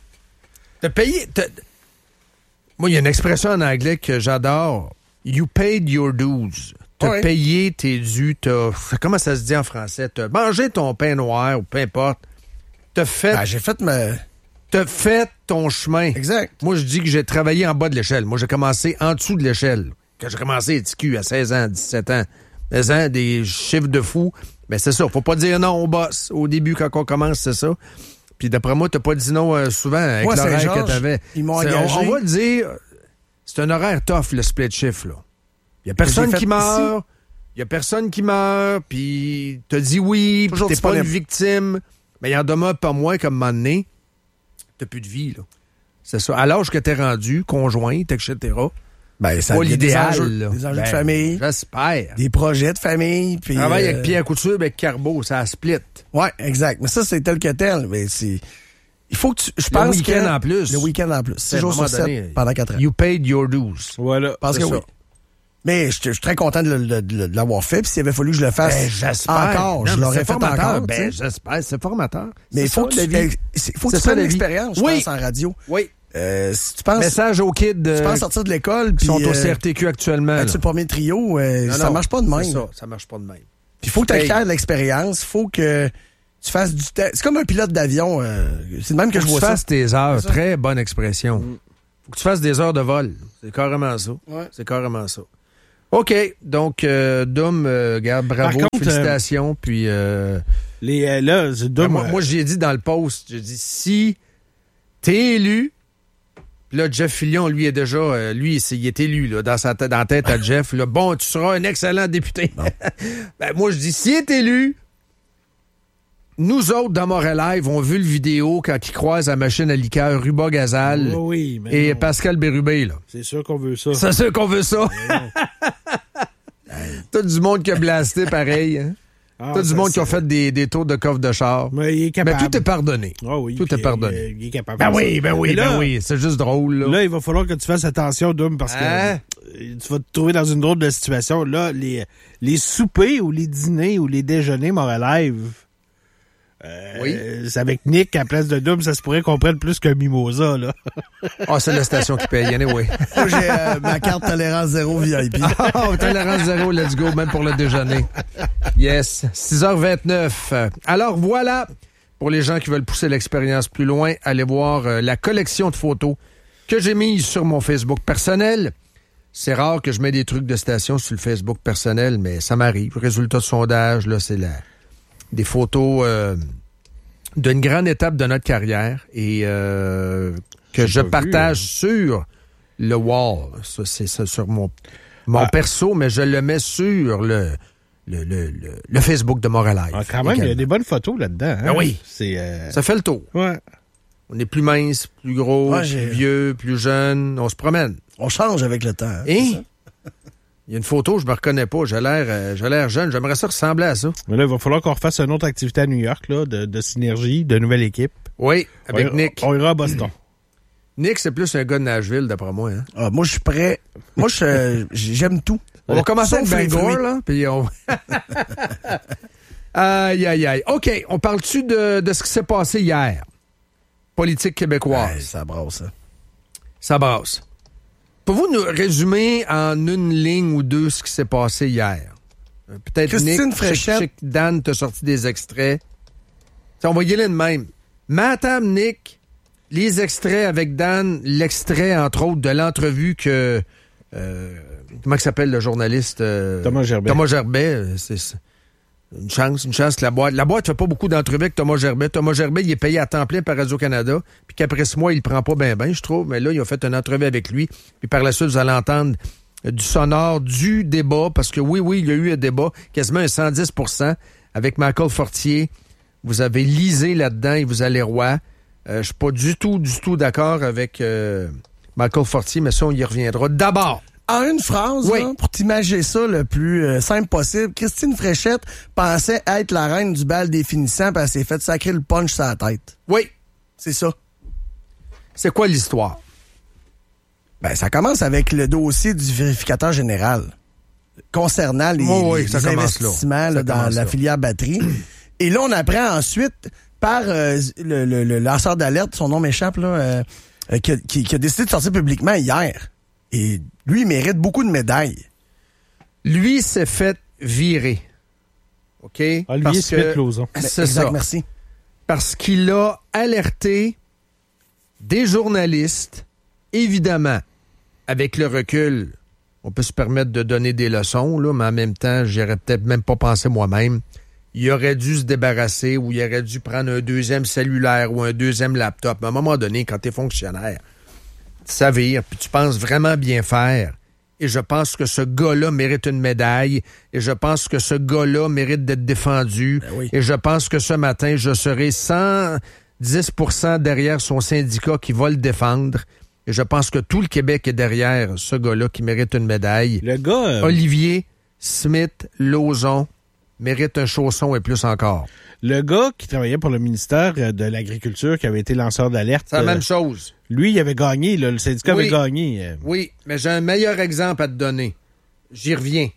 T'as payé... t'as- Moi, il y a une expression en anglais que j'adore. You paid your dues. T'as Ouais. payé tes dus. T'as... Comment ça se dit en français? T'as mangé ton pain noir ou peu importe. T'as fait... Ben, j'ai fait ma... T'as fait ton chemin. Exact. Moi, je dis que j'ai travaillé en bas de l'échelle. Moi, j'ai commencé en dessous de l'échelle. Quand j'ai commencé à T Q à seize ans, dix-sept ans, seize ans, des chiffres de fou. Mais c'est ça. Faut pas dire non au boss. Au début, quand on commence, c'est ça. Puis d'après moi, t'as pas dit non euh, souvent avec Moi, l'horaire Saint-Georges, que t'avais. ils m'ont C'est- engagé. On, on va le dire, c'est un horaire tough, le split shift, là. Il y a personne J'ai fait qui meurt. Il y a personne qui meurt. Puis t'as dit oui. Puis Toujours t'es pas une disponible. victime. Mais il en demeure pas moins comme un moment donné. T'as plus de vie, là. C'est ça. À l'âge que t'es rendu, conjointe, et cetera. Ben, ça Pas il y a des l'idéal, enjeux, là. des enjeux Ben, de famille, J'espère. des projets de famille. Puis, Travaille euh, avec Pierre Couture, avec Carbo, ça a split. Ouais, exact. Mais ça, c'est tel que tel. Mais c'est... Il faut que tu... Je pense week-end que- en plus. Le week-end en plus. C'est, à six un jours moment sur donné, sept pendant quatre ans. You paid your dues. Voilà. Je pense c'est que ça. oui. Mais je je suis très content de, le- de- de- de l'avoir fait. Puis s'il avait fallu que je le fasse Ben, j'espère. encore, Non, je mais l'aurais c'est fait formateur. encore. Ben, tu sais. j'espère, c'est formateur. Mais il C'est faut que ça, tu, la vie. eh, c'est- faut que C'est tu ça, prennes la vie. l'expérience, je Oui. pense, en radio. Oui. Euh, si tu penses, Message aux kids tu euh, penses sortir de l'école, qui puis sont au euh, C R T Q actuellement. être là. sur le premier trio, euh, Non, ça non, marche pas de même. C'est ça, ça marche pas de même. Puis il faut que tu Hey. acquières de l'expérience, il faut que tu fasses du temps. C'est comme un pilote d'avion, euh, c'est de même que Faut je que vois tu ça. fasses tes heures. C'est ça. Très bonne expression. Faut que tu fasses des heures de vol. C'est carrément ça. Ouais. C'est carrément ça. OK. Donc, euh, Dom, euh, garde, bravo, Par contre, félicitations. Euh, puis, euh, les, euh, là, c'est Dom, ben, moi, euh, moi j'ai dit dans le post, j'ai dit, si t'es élu, puis là, Jeff Fillion, lui, est déjà, euh, lui, c'est, il est élu, là, dans, sa tête, dans la tête à Jeff. Là, bon, tu seras un excellent député. Ben, moi, je dis, s'il est élu, nous autres, dans Montréal Live, on vu le vidéo quand il croise la machine à liqueur Ruba Gazal oui, oui, mais et non. Pascal Bérubé, là. C'est sûr qu'on veut ça. C'est sûr qu'on veut ça. T'as du monde qui a blasté pareil, hein? Ah, T'as du ça, monde qui c'est- a fait des, des tours de coffre de char. Mais il est Mais capable. tout est pardonné. Ah oui, tout puis, est pardonné. euh, il est capable. Ben de oui, ça. ben oui, Mais là, ben oui. C'est juste drôle, là. Là, il va falloir que tu fasses attention, Dom, parce que Hein? euh, tu vas te trouver dans une drôle de situation. Là, les, les soupers ou les dîners ou les déjeuners Montréal Live, euh, Oui. c'est avec Nick à la place de Dom, ça se pourrait qu'on prenne plus qu'un mimosa, là. Ah, c'est la station qui paye, anyway. Moi, j'ai euh, ma carte tolérance zéro V I P. Ah, tolérance zéro, let's go, même pour le déjeuner. Yes, six heures vingt-neuf. Alors voilà, pour les gens qui veulent pousser l'expérience plus loin, allez voir euh, la collection de photos que j'ai mise sur mon Facebook personnel. C'est rare que je mets des trucs de station sur le Facebook personnel, mais ça m'arrive. Résultat de sondage, là, c'est la, des photos euh, d'une grande étape de notre carrière et euh, que J'ai je pas vu, partage sur le wall. Ça, c'est ça sur mon, mon Ah. perso, mais je le mets sur le, le, le, le, le Facebook de Montréal Live. Ah, quand même, il y a également. des bonnes photos là-dedans. Hein? Ah oui. C'est. Euh... Ça fait le tour. Ouais. On est plus mince, plus gros, Ouais, plus j'ai- vieux, plus jeune. On se promène. On change avec le temps. hein, Et c'est ça? il y a une photo, je me reconnais pas. J'ai l'air, euh, j'ai l'air jeune. J'aimerais ça ressembler à ça. Mais là, il va falloir qu'on refasse une autre activité à New York, là, de, de synergie, de nouvelle équipe. Oui, avec on, Nick. On ira à Boston. Nick, c'est plus un gars de Nashville, d'après moi. Hein? Ah, moi, je suis prêt. Moi, je, euh, j'aime tout. On va commencer Sauf avec les Bangor, fruits. là, puis on... aïe, aïe, aïe. OK, on parle-tu de, de ce qui s'est passé hier? Politique québécoise. Ouais, ça brasse, ça. Ça brasse. Pouvez-vous nous résumer en une ligne ou deux ce qui s'est passé hier? Euh, Peut-être Christine Nick, je sais- Fréchette. je sais que Dan t'a sorti des extraits. T'sais, on va y aller de même. Madame Nick, les extraits avec Dan, l'extrait, entre autres, de l'entrevue que... euh, comment il s'appelle le journaliste? euh, Thomas Gerbet. Thomas Gerbet, euh, c'est c'est une chance, une chance que la boîte... La boîte fait pas beaucoup d'entrevues avec Thomas Gerbet. Thomas Gerbet, il est payé à temps plein par Radio-Canada, puis qu'après ce mois, il le prend pas bien, bien, je trouve. Mais là, il a fait une entrevue avec lui, puis par la suite, vous allez entendre euh, du sonore, du débat, parce que oui, oui, il y a eu un débat, quasiment un cent dix pour cent, avec Michael Fortier. Vous avez lisé là-dedans et vous allez roi. Euh, je suis pas du tout, du tout d'accord avec euh, Michael Fortier, mais ça, on y reviendra. D'abord, En une phrase, Oui. là, pour t'imaginer ça le plus euh, simple possible, Christine Fréchette pensait être la reine du bal des finissants parce qu'elle s'est fait sacrer le punch sur la tête. oui, C'est ça. c'est quoi l'histoire? Ben, ça commence avec le dossier du vérificateur général concernant les, Oui, oui, les ça commence là. investissements Ça là, dans commence la là. filière batterie. Et là, on apprend ensuite par euh, le, le- le lanceur d'alerte, son nom m'échappe, là, euh, euh, qui, a, qui- qui a décidé de sortir publiquement hier. Et lui, il mérite beaucoup de médailles. Lui s'est fait virer. OK? Olivier Parce Smith que- Lauzon. C'est Exact, ça. merci. Parce qu'il a alerté des journalistes, évidemment, avec le recul, on peut se permettre de donner des leçons, là, mais en même temps, j'aurais peut-être même pas pensé moi-même. Il aurait dû se débarrasser ou il aurait dû prendre un deuxième cellulaire ou un deuxième laptop. À un moment donné, quand tu es fonctionnaire, tu savires, puis tu penses vraiment bien faire. Et je pense que ce gars-là mérite une médaille. Et je pense que ce gars-là mérite d'être défendu. Ben oui. Et je pense que ce matin, je serai cent dix pour cent derrière son syndicat qui va le défendre. Et je pense que tout le Québec est derrière ce gars-là qui mérite une médaille. Le gars, euh, Olivier Smith Lauzon mérite un chausson et plus encore. le gars qui travaillait pour le ministère euh, de l'Agriculture, qui avait été lanceur d'alerte, C'est la euh, même chose. lui, il avait gagné, là, le syndicat Oui. avait gagné. euh. Oui, mais j'ai un meilleur exemple à te donner. J'y reviens.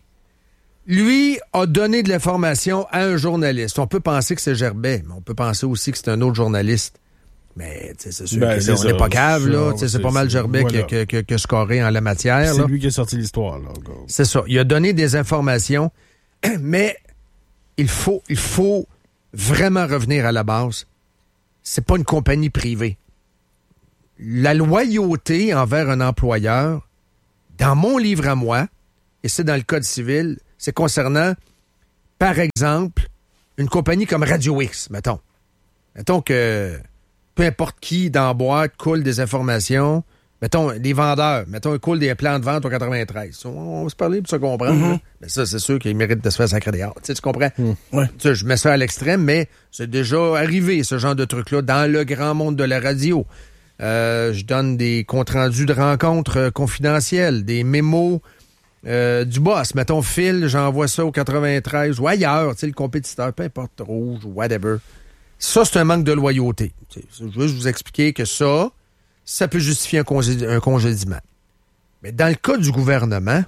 Lui a donné de l'information à un journaliste. On peut penser que c'est Gerbet, mais on peut penser aussi que c'est un autre journaliste. Mais tu sais, c'est sûr Ben, que c'est là, on ça, n'est pas cave, c'est là. ça, Tu sais, C'est c'est- pas mal c'est- Gerbet voilà. qui a que, que, que scoré en la matière. C'est là. lui qui a sorti l'histoire, là. gars. C'est ça. Il a donné des informations, mais il faut, il faut vraiment revenir à la base. C'est pas une compagnie privée. la loyauté envers un employeur, dans mon livre à moi, et c'est dans le Code civil, c'est concernant, par exemple, une compagnie comme Radio X, mettons. Mettons que peu importe qui dans la boîte coule des informations. Mettons, les vendeurs, mettons, ils coulent des plans de vente au quatre-vingt-treize. On, on va se parler pour se comprendre. Mm-hmm. Mais ça, c'est sûr qu'ils méritent de se faire sacrer dehors. Tu sais, tu comprends? Mm. Ouais. Tu sais, je mets ça à l'extrême, mais c'est déjà arrivé, ce genre de truc-là, dans le grand monde de la radio. Euh, je donne des comptes rendus de rencontres euh, confidentielles, des mémos euh, du boss. Mettons, Phil, j'envoie ça au quatre-vingt-treize ou ailleurs, tu sais, le compétiteur, peu importe, rouge ou whatever. Ça, c'est un manque de loyauté. Tu sais, je veux juste vous expliquer que ça, ça peut justifier un, congé, un congédiement. Mais dans le cas du gouvernement,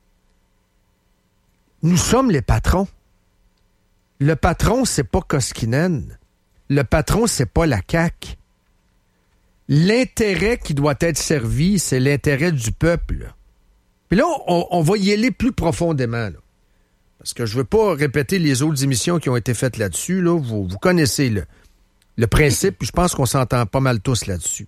nous sommes les patrons. Le patron, c'est pas Koskinen. Le patron, c'est pas la C A Q. L'intérêt qui doit être servi, c'est l'intérêt du peuple. Puis là, on, on va y aller plus profondément. Là. Parce que je veux pas répéter les autres émissions qui ont été faites là-dessus. Là. Vous, vous connaissez le, le principe, puis je pense qu'on s'entend pas mal tous là-dessus.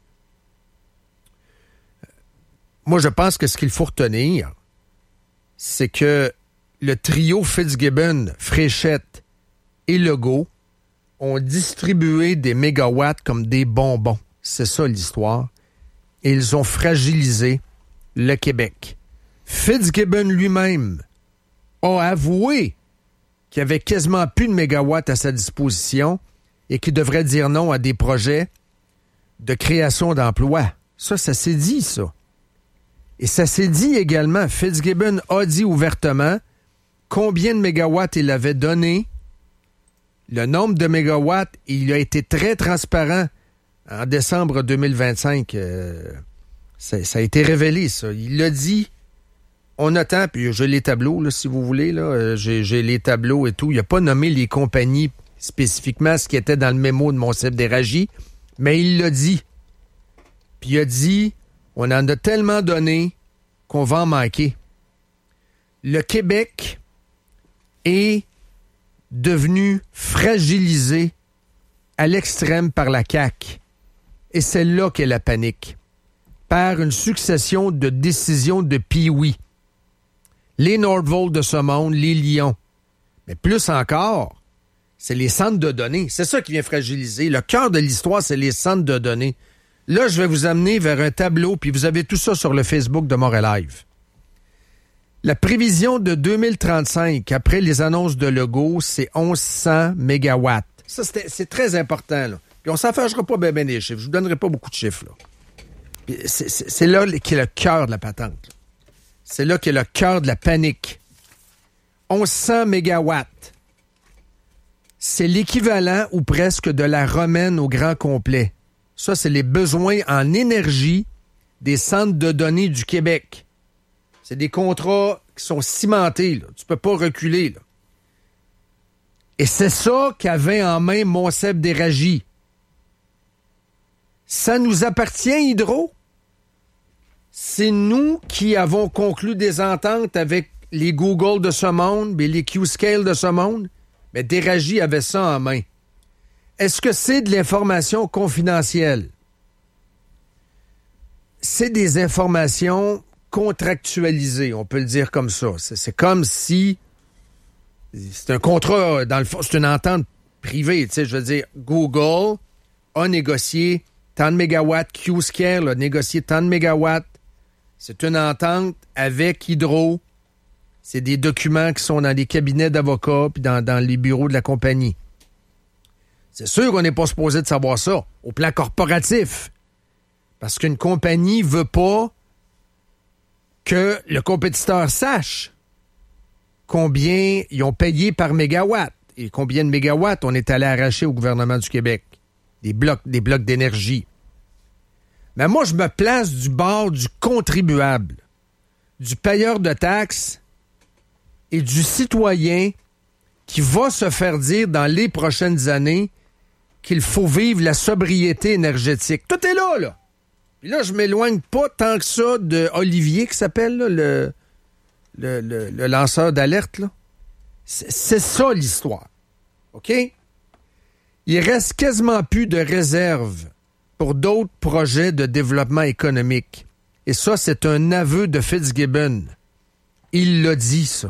Moi, je pense que ce qu'il faut retenir, c'est que le trio Fitzgibbon, Fréchette et Legault ont distribué des mégawatts comme des bonbons. C'est ça l'histoire. Et ils ont fragilisé le Québec. Fitzgibbon lui-même a avoué qu'il n'y avait quasiment plus de mégawatts à sa disposition et qu'il devrait dire non à des projets de création d'emplois. Ça, ça s'est dit, ça. Et ça s'est dit également. Fitzgibbon a dit ouvertement combien de mégawatts il avait donné, le nombre de mégawatts, et il a été très transparent. En décembre deux mille vingt-cinq, euh, ça, ça a été révélé, ça. Il l'a dit, on attend, puis j'ai les tableaux, là, si vous voulez, là, j'ai, j'ai les tableaux et tout. Il n'a pas nommé les compagnies spécifiquement, ce qui était dans le mémo de Monsef Déragi, mais il l'a dit. Puis il a dit, on en a tellement donné qu'on va en manquer. Le Québec est devenu fragilisé à l'extrême par la C A Q. Et c'est là qu'est la panique. Par une succession de décisions de pee-wee. Les Nordvolt de ce monde, les Lions. Mais plus encore, c'est les centres de données. C'est ça qui vient fragiliser. Le cœur de l'histoire, c'est les centres de données. Là, je vais vous amener vers un tableau, puis vous avez tout ça sur le Facebook de Montréal Live. La prévision de deux mille trente-cinq, après les annonces de Legault, c'est mille cent mégawatts. Ça, c'est, c'est très important, là. Puis on s'en fâchera pas bien ben des chiffres. Je vous donnerai pas beaucoup de chiffres, là. Puis c'est, c'est, c'est là qu'est le cœur de la patente. Là. C'est là qu'est le cœur de la panique. mille cent mégawatts. C'est l'équivalent ou presque de la romaine au grand complet. Ça, c'est les besoins en énergie des centres de données du Québec. C'est des contrats qui sont cimentés, là. Tu peux pas reculer, là. Et c'est ça qu'avait en main Monsef Déragi. Ça nous appartient, Hydro. C'est nous qui avons conclu des ententes avec les Google de ce monde, et les Q-Scale de ce monde. Mais Déragi avait ça en main. Est-ce que c'est de l'information confidentielle? C'est des informations contractualisées, on peut le dire comme ça. C'est, c'est comme si... C'est un contrat, dans le fond, c'est une entente privée. Tu sais, je veux dire, Google a négocié tant de mégawatts, Q-Scale a négocié tant de mégawatts. C'est une entente avec Hydro. C'est des documents qui sont dans les cabinets d'avocats puis dans, dans les bureaux de la compagnie. C'est sûr qu'on n'est pas supposé de savoir ça au plan corporatif. Parce qu'une compagnie veut pas que le compétiteur sache combien ils ont payé par mégawatt et combien de mégawatts on est allé arracher au gouvernement du Québec. Des blocs, des blocs d'énergie. Mais moi, je me place du bord du contribuable, du payeur de taxes et du citoyen qui va se faire dire dans les prochaines années qu'il faut vivre la sobriété énergétique. Tout est là, là. Puis là, je m'éloigne pas tant que ça de Olivier, qui s'appelle, là, le, le, le, le lanceur d'alerte, là. C'est, c'est ça, l'histoire. OK? Il reste quasiment plus de réserves pour d'autres projets de développement économique. Et ça, c'est un aveu de Fitzgibbon. Il l'a dit, ça.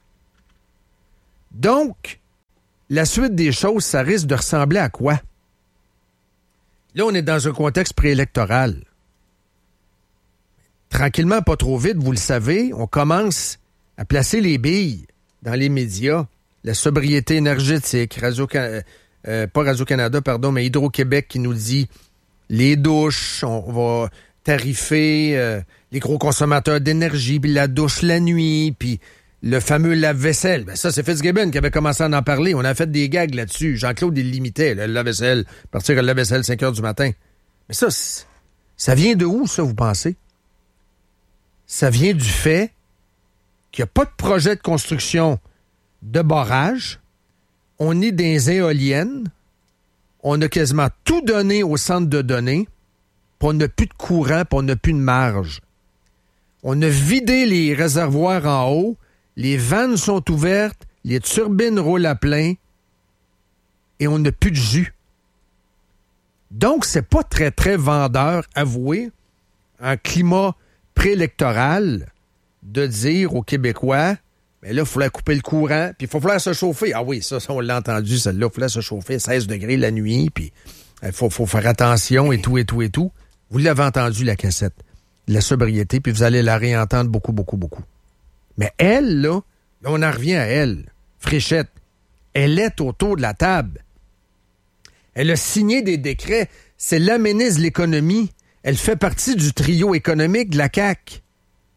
Donc, la suite des choses, ça risque de ressembler à quoi? Là, on est dans un contexte préélectoral. Tranquillement, pas trop vite, vous le savez, on commence à placer les billes dans les médias. La sobriété énergétique, Radio euh, pas Radio-Canada, pardon, mais Hydro-Québec qui nous dit les douches, on va tarifer euh, les gros consommateurs d'énergie, puis la douche la nuit, puis le fameux lave-vaisselle. Ben ça, c'est Fitzgibbon qui avait commencé à en parler. On a fait des gags là-dessus. Jean-Claude, il limitait le lave-vaisselle, partir à le lave-vaisselle cinq heures du matin. Mais ça, ça vient de où, ça, vous pensez? Ça vient du fait qu'il n'y a pas de projet de construction de barrage. On est dans les éoliennes. On a quasiment tout donné au centre de données. Puis on n'a plus de courant, puis on n'a plus de marge. On a vidé les réservoirs en haut. Les vannes sont ouvertes. Les turbines roulent à plein. Et on n'a plus de jus. Donc, c'est pas très, très vendeur, avoué, un climat préélectoral, de dire aux Québécois, mais là, il faut couper le courant, puis il faut falloir se chauffer. Ah oui, ça, ça on l'a entendu, celle-là, il faut falloir se chauffer à seize degrés la nuit, puis il faut, faut faire attention et tout, et tout, et tout. Vous l'avez entendu, la cassette, la sobriété, puis vous allez la réentendre beaucoup, beaucoup, beaucoup. Mais elle, là, là on en revient à elle, Fréchette, elle est autour de la table. Elle a signé des décrets. C'est la ministre de l'Économie. Elle fait partie du trio économique de la C A Q.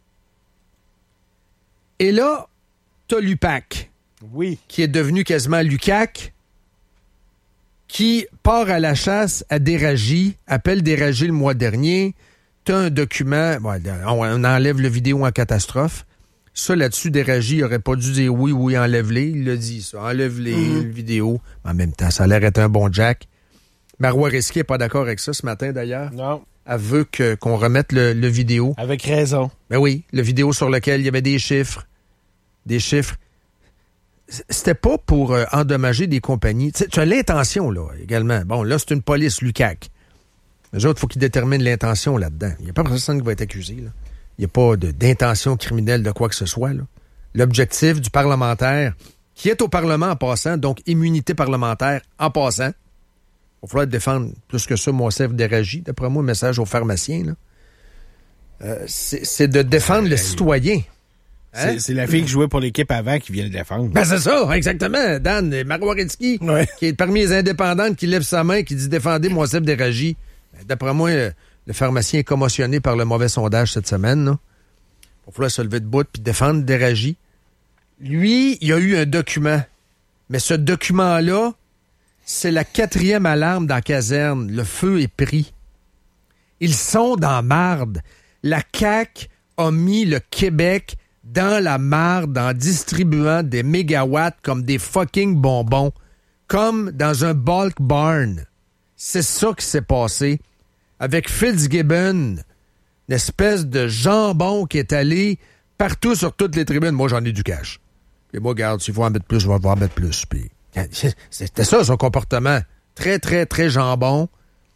Et là, t'as l'U P A C. Oui. Qui est devenu quasiment l'U C A C, qui part à la chasse à Déragi, appelle Déragi le mois dernier. T'as un document, bon, on enlève le vidéo en catastrophe. Ça, là-dessus, Déragi n'aurait pas dû dire oui, oui, enlève-les. Il l'a dit, ça. Enlève-les, mmh. le vidéo. En même temps, ça a l'air d'être un bon Jack. Marois Risky n'est pas d'accord avec ça ce matin, d'ailleurs. Non. Elle veut que, qu'on remette le, le vidéo. Avec raison. Ben oui, le vidéo sur lequel il y avait des chiffres. Des chiffres. C'était pas pour euh, endommager des compagnies. Tu sais, tu as l'intention, là, également. Bon, là, c'est une police, l'U C A C. Les autres, il faut qu'ils déterminent l'intention là-dedans. Il n'y a pas personne qui va être accusé, là. Il n'y a pas de, d'intention criminelle de quoi que ce soit, là. L'objectif du parlementaire, qui est au Parlement en passant, donc immunité parlementaire en passant, il va falloir défendre plus que ça, Moncef Déragi, d'après moi, message aux pharmaciens, là. Euh, c'est, c'est de défendre c'est le citoyen. Hein? C'est, c'est la fille qui jouait pour l'équipe avant qui vient le défendre. Ben c'est ça, exactement. Dan Marois-Risky, ouais. qui est parmi les indépendantes, qui lève sa main, qui dit défendez Moncef Déragi. Ben, d'après moi, le pharmacien est commotionné par le mauvais sondage cette semaine. Là. Il va falloir se lever de bout puis défendre Déragi. Lui, il y a eu un document. Mais ce document-là, c'est la quatrième alarme dans la caserne. Le feu est pris. Ils sont dans marde. La C A Q a mis le Québec dans la marde en distribuant des mégawatts comme des fucking bonbons. Comme dans un bulk barn. C'est ça qui s'est passé. Avec Fitzgibbon, une espèce de jambon qui est allé partout sur toutes les tribunes. Moi, j'en ai du cash. Et moi, regarde, s'il faut en mettre plus, je vais en mettre plus. Puis, c'était ça, son comportement. Très, très, très jambon.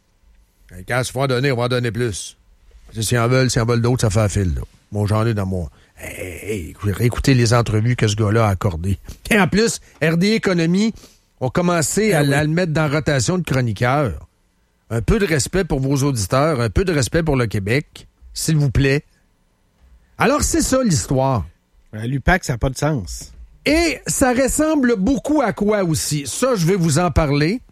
Et quand il faut en donner, on va en donner plus. S'ils en veulent, s'ils en veulent d'autres, ça fait un fil. Là. Moi, j'en ai dans moi. Hey, hey, réécoutez les entrevues que ce gars-là a accordées. Et en plus, R D Économie ont commencé à, ah oui. à le mettre dans rotation de chroniqueur. Un peu de respect pour vos auditeurs, un peu de respect pour le Québec, s'il vous plaît. Alors, c'est ça l'histoire. Euh, L'U P A C, ça n'a pas de sens. Et ça ressemble beaucoup à quoi aussi? Ça, je vais vous en parler.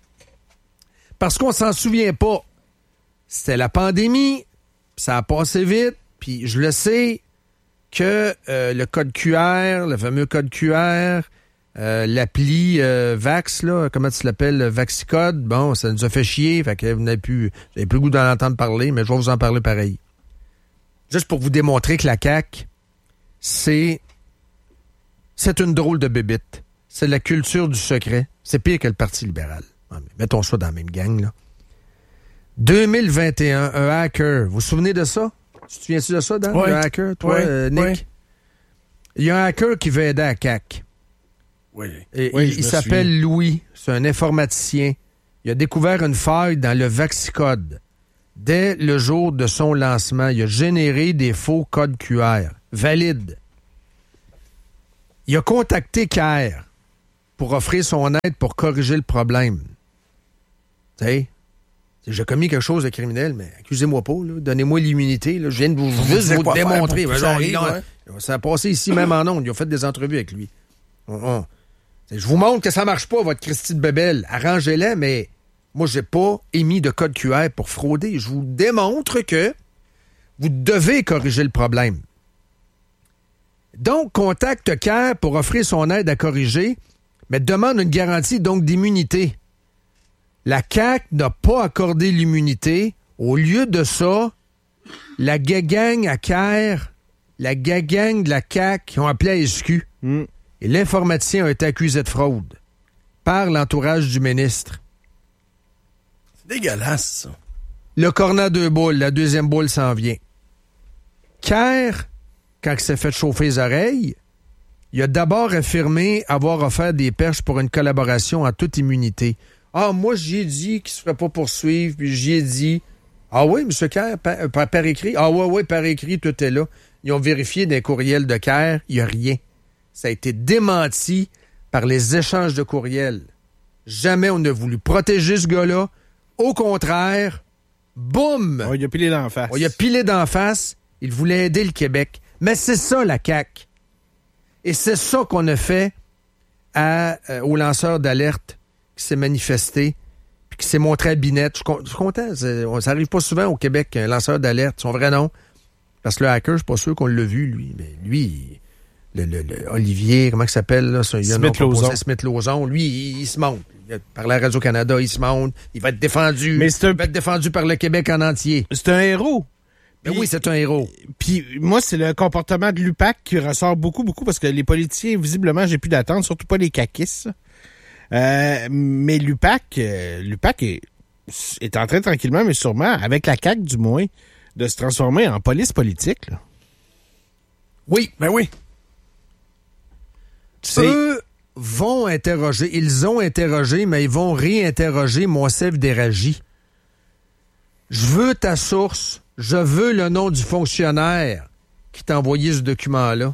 Parce qu'on s'en souvient pas. C'était la pandémie, ça a passé vite, puis je le sais que euh, le code Q R, le fameux code Q R, Euh, l'appli euh, Vax, là, comment tu l'appelles, Vaxicode, bon, ça nous a fait chier, fait que vous n'avez plus, vous n'avez plus le goût d'en entendre parler, mais je vais vous en parler pareil. Juste pour vous démontrer que la C A Q, c'est, c'est une drôle de bébite. C'est la culture du secret. C'est pire que le Parti libéral. Mettons ça dans la même gang, là. deux mille vingt et un, un hacker. Vous vous souvenez de ça? Tu te souviens-tu de ça, Dan? Ouais. Un hacker, toi, ouais. euh, Nick? Ouais. Il y a un hacker qui veut aider à C A C. Oui. Et oui, il, il s'appelle Louis. C'est un informaticien. Il a découvert une faille dans le Vaxicode. dès le jour de son lancement, il a généré des faux codes Q R valides. Il a contacté CAIR pour offrir son aide pour corriger le problème. Tu sais, j'ai commis quelque chose de criminel, mais accusez-moi pas, là. Donnez-moi l'immunité. Là. Je viens de vous, vous, juste vous démontrer. Ben, genre, arrive, ouais. Ça a passé ici même en ondes. Ils ont fait des entrevues avec lui. On, on. Je vous montre que ça marche pas, votre Christy de bébelle. Arrangez-la, mais moi, j'ai pas émis de code Q R pour frauder. Je vous démontre que vous devez corriger le problème. Donc, contacte CAIR pour offrir son aide à corriger, mais demande une garantie donc d'immunité. La C A Q n'a pas accordé l'immunité. Au lieu de ça, la gagang à CAIR, la gagang de la C A Q qui ont appelé à S Q. Mm. Et l'informaticien a été accusé de fraude par l'entourage du ministre. C'est dégueulasse, ça. Le cornet à deux boules, la deuxième boule s'en vient. CAIR, quand il s'est fait chauffer les oreilles, il a d'abord affirmé avoir offert des perches pour une collaboration en toute immunité. Ah, moi, j'y ai dit qu'il ne se ferait pas poursuivre, puis j'y ai dit... Ah oui, M. CAIR, par, par, par écrit? Ah oui, oui, par écrit, tout est là. Ils ont vérifié des courriels de CAIR, il n'y a rien. Ça a été démenti par les échanges de courriels. Jamais on n'a voulu protéger ce gars-là. Au contraire, boum! On y a pilé d'en face. On y a pilé d'en face. Il voulait aider le Québec. Mais c'est ça, la C A Q. Et c'est ça qu'on a fait à, euh, au lanceur d'alerte qui s'est manifesté puis qui s'est montré à Binette. Je, je suis content. Ça n'arrive pas souvent au Québec, un lanceur d'alerte. Son vrai nom. Parce que le hacker, je suis pas sûr qu'on l'a vu, lui. Mais lui... Le, le, le Olivier, comment il s'appelle? Là, ça, il a Smith-Lauzon. Smith-Lauzon. Lui, il, il se monte. Par la Radio-Canada, il se monte. Il va être défendu. Mais c'est un... Il va être défendu par le Québec en entier. C'est un héros. Ben oui, c'est un héros. Puis moi, c'est le comportement de l'U P A C qui ressort beaucoup, beaucoup, parce que les politiciens, visiblement, j'ai plus d'attente, surtout pas les caquistes. Euh, mais l'U P A C, euh, l'U P A C est, est en train, tranquillement, mais sûrement, avec la C A Q du moins, de se transformer en police politique. Là. Oui, ben oui. C'est... Eux vont interroger, ils ont interrogé, mais ils vont réinterroger Moncef Déragi. Je veux ta source, je veux le nom du fonctionnaire qui t'a envoyé ce document-là.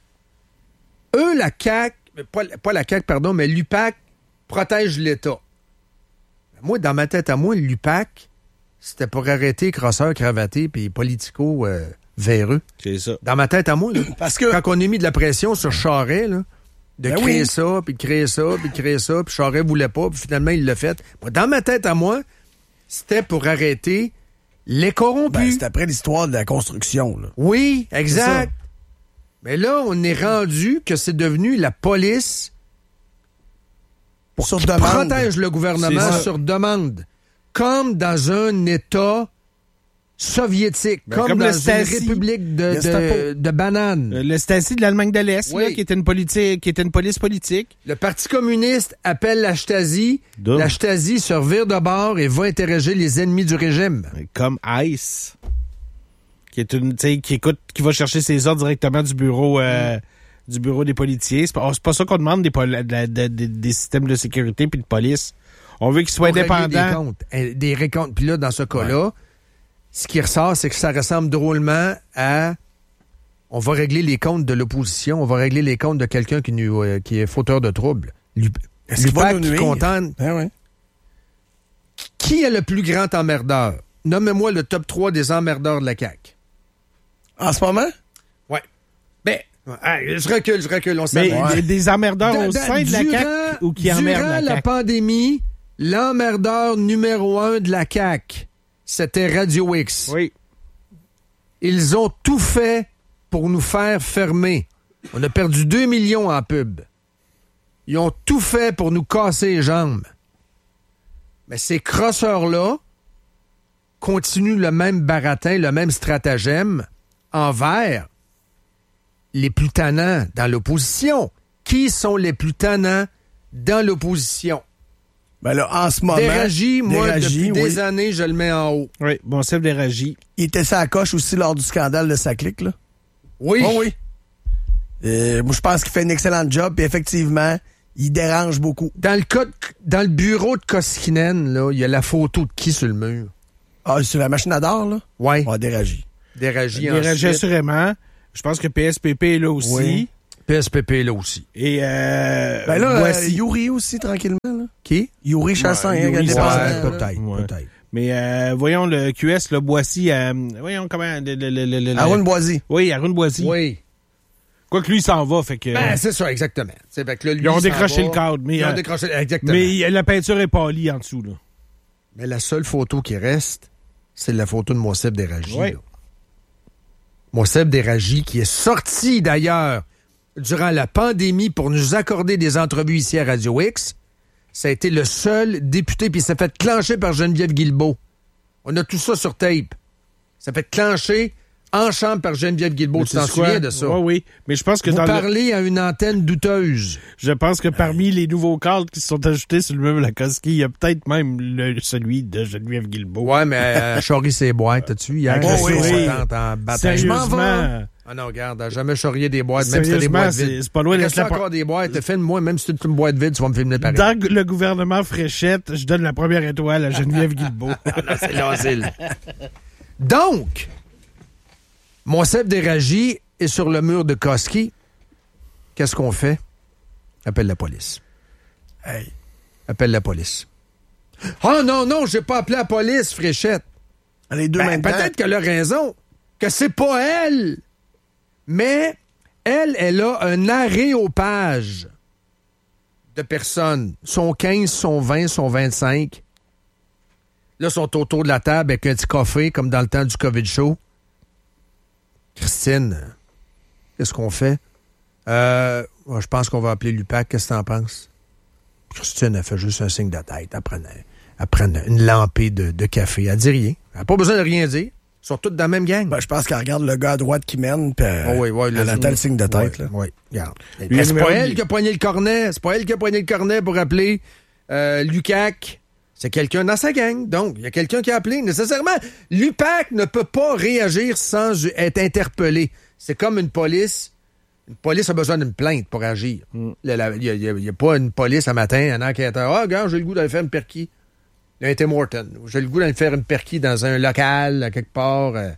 Eux, la C A Q, pas, pas la C A Q, pardon, mais l'U P A C protège l'État. Moi, dans ma tête à moi, l'U P A C, c'était pour arrêter crosseurs, cravatés puis politico euh, véreux. C'est ça. Dans ma tête à moi, là. Parce que quand on a mis de la pression sur Charest, là, de ben créer oui. ça, puis de créer ça, puis de créer ça, puis Charest voulait pas, puis finalement, il l'a fait. Moi, dans ma tête à moi, c'était pour arrêter les corrompus. Ben, c'est après l'histoire de la construction, là. Oui, exact. Mais là, on est rendu que c'est devenu la police pour sur qui demande. protège le gouvernement sur demande. Comme dans un État soviétique, ben, comme, comme dans une république de, de, de bananes. Le Stasi de l'Allemagne de l'Est, oui. là, qui était une politique, qui était une police politique. Le Parti communiste appelle la Stasi. Duh. La Stasi se revire de bord et va interroger les ennemis du régime. Comme ICE, qui est une, tu sais, qui écoute, qui va chercher ses ordres directement du bureau, euh, mm. du bureau des policiers. C'est pas, c'est pas ça qu'on demande des, poli- de, de, de, des systèmes de sécurité puis de police. On veut qu'ils soient indépendants. Des comptes, des récomptes. Puis là, dans ce cas-là. Ouais. Ce qui ressort, c'est que ça ressemble drôlement à... On va régler les comptes de l'opposition, on va régler les comptes de quelqu'un qui, nous, euh, qui est fauteur de troubles. L'U P A C qui contente... Ben ouais. Qui est le plus grand emmerdeur? Nommez-moi le top trois des emmerdeurs de la C A Q. En ce moment? Oui. Ben, je recule, je recule, on sait. Mais ouais. des emmerdeurs da, au da, sein de la C A Q ou qui emmerdent la C A Q? Durant la pandémie, l'emmerdeur numéro un de la C A Q... C'était Radio X. Oui. Ils ont tout fait pour nous faire fermer. On a perdu deux millions en pub. Ils ont tout fait pour nous casser les jambes. Mais ces crosseurs-là continuent le même baratin, le même stratagème envers les plus tannants dans l'opposition. Qui sont les plus tannants dans l'opposition? Ben là, en ce moment... Déragi, moi, Déragi, depuis oui. des années, je le mets en haut. Oui, bon, c'est Déragi. Il était ça à coche aussi lors du scandale de Saclic, là. Oui. Oh oui. Euh, moi, je pense qu'il fait un excellent job, puis effectivement, il dérange beaucoup. Dans le cas de, dans le bureau de Koskinen, là, il y a la photo de qui sur le mur? Ah, c'est la machine à d'or, là? Oui. Ah, Déragie. Déragie Déragie ensuite. assurément. Je pense que P S P P est là aussi. Oui. P S P P là aussi. Et euh, Ben là, voici. euh, Yuri aussi, tranquillement, là. Qui? Yuri Chassin, Ouais, hein, Yuri indépendant, Chassin, là. Ouais, peut-être, Ouais. peut-être. Mais euh, voyons le Q S, le Boissy, euh, voyons comment... Le, le, le, le, le- Arun Boisy. Oui, Arun Boissy. Oui. Quoique lui, il s'en va, fait que... Ben, c'est ça, exactement. C'est fait que là, lui, ils ont il s'en décroché va. le cadre, mais... Ils ont euh, décroché, exactement. mais la peinture est pâlie en dessous, là. Mais la seule photo qui reste, c'est la photo de Mousseb Déragi. Oui. là. Mousseb Déragi, qui est sorti d'ailleurs durant la pandémie pour nous accorder des entrevues ici à Radio X. Ça a été le seul député, puis il s'est fait clencher par Geneviève Guilbeault. On a tout ça sur tape. Ça fait clencher en chambre par Geneviève Guilbeault. Mais Tu t'en c'est quoi? souviens de ça? Oui, oui. Mais je pense que Vous dans le... parlez à une antenne douteuse. Je pense que parmi les nouveaux cadres qui se sont ajoutés sur le meuble à Koski, il y a peut-être même le, celui de Geneviève Guilbeault. Ouais, mais euh, Charry ses boîtes, t'as-tu? Hier, Oh, j'ai oui, vu oui. sa tante en bataille. Sérieusement, Ah non, regarde, elle a jamais charrié des boîtes, même si c'était des sérieusement, boîtes c'est vides. c'est pas loin Reste d'être la... encore des boîtes, filme-moi, même si c'est une boîte vide, tu vas me filmer pareil. Dans le gouvernement Fréchette, je donne la première étoile à Geneviève Guilbeault. Non, c'est l'asile. Donc, Mousseb Déragi est sur le mur de Koski. Qu'est-ce qu'on fait? Appelle la police. Hey. Appelle la police. Ah non, non, j'ai pas appelé la police, Fréchette. Les deux Ben, mêmes temps. peut-être qu'elle a raison, que c'est pas elle. Mais elle, elle a un aréopage de personnes. Sont quinze, sont vingt, sont vingt-cinq. Là, sont autour de la table avec un petit café, comme dans le temps du COVID show. Christine, qu'est-ce qu'on fait? Euh, moi, je pense qu'on va appeler l'U P A C. Qu'est-ce que t'en penses? Christine, elle fait juste un signe de tête. Elle prend, elle prend une lampée de, de café. Elle dit rien. Elle n'a pas besoin de rien dire. Ils sont tous dans la même gang. Ben, je pense qu'elle regarde le gars à droite qui mène, puis Oh oui, oui, elle attend le signe de tête. Oui, là. oui, regarde. Lui, Mais c'est numéro pas elle dix. qui a poigné le cornet. C'est pas elle qui a poigné le cornet pour appeler euh, l'U C A C. C'est quelqu'un dans sa gang. Donc, il y a quelqu'un qui a appelé. Nécessairement, l'U P A C ne peut pas réagir sans être interpellé. C'est comme une police. Une police a besoin d'une plainte pour agir. Mm. Il n'y a, a pas une police un matin, un enquêteur. Ah, regarde, j'ai le goût d'aller faire une perquis. Un Tim Horton. J'ai le goût d'aller faire une perquis dans un local, à quelque part. Euh,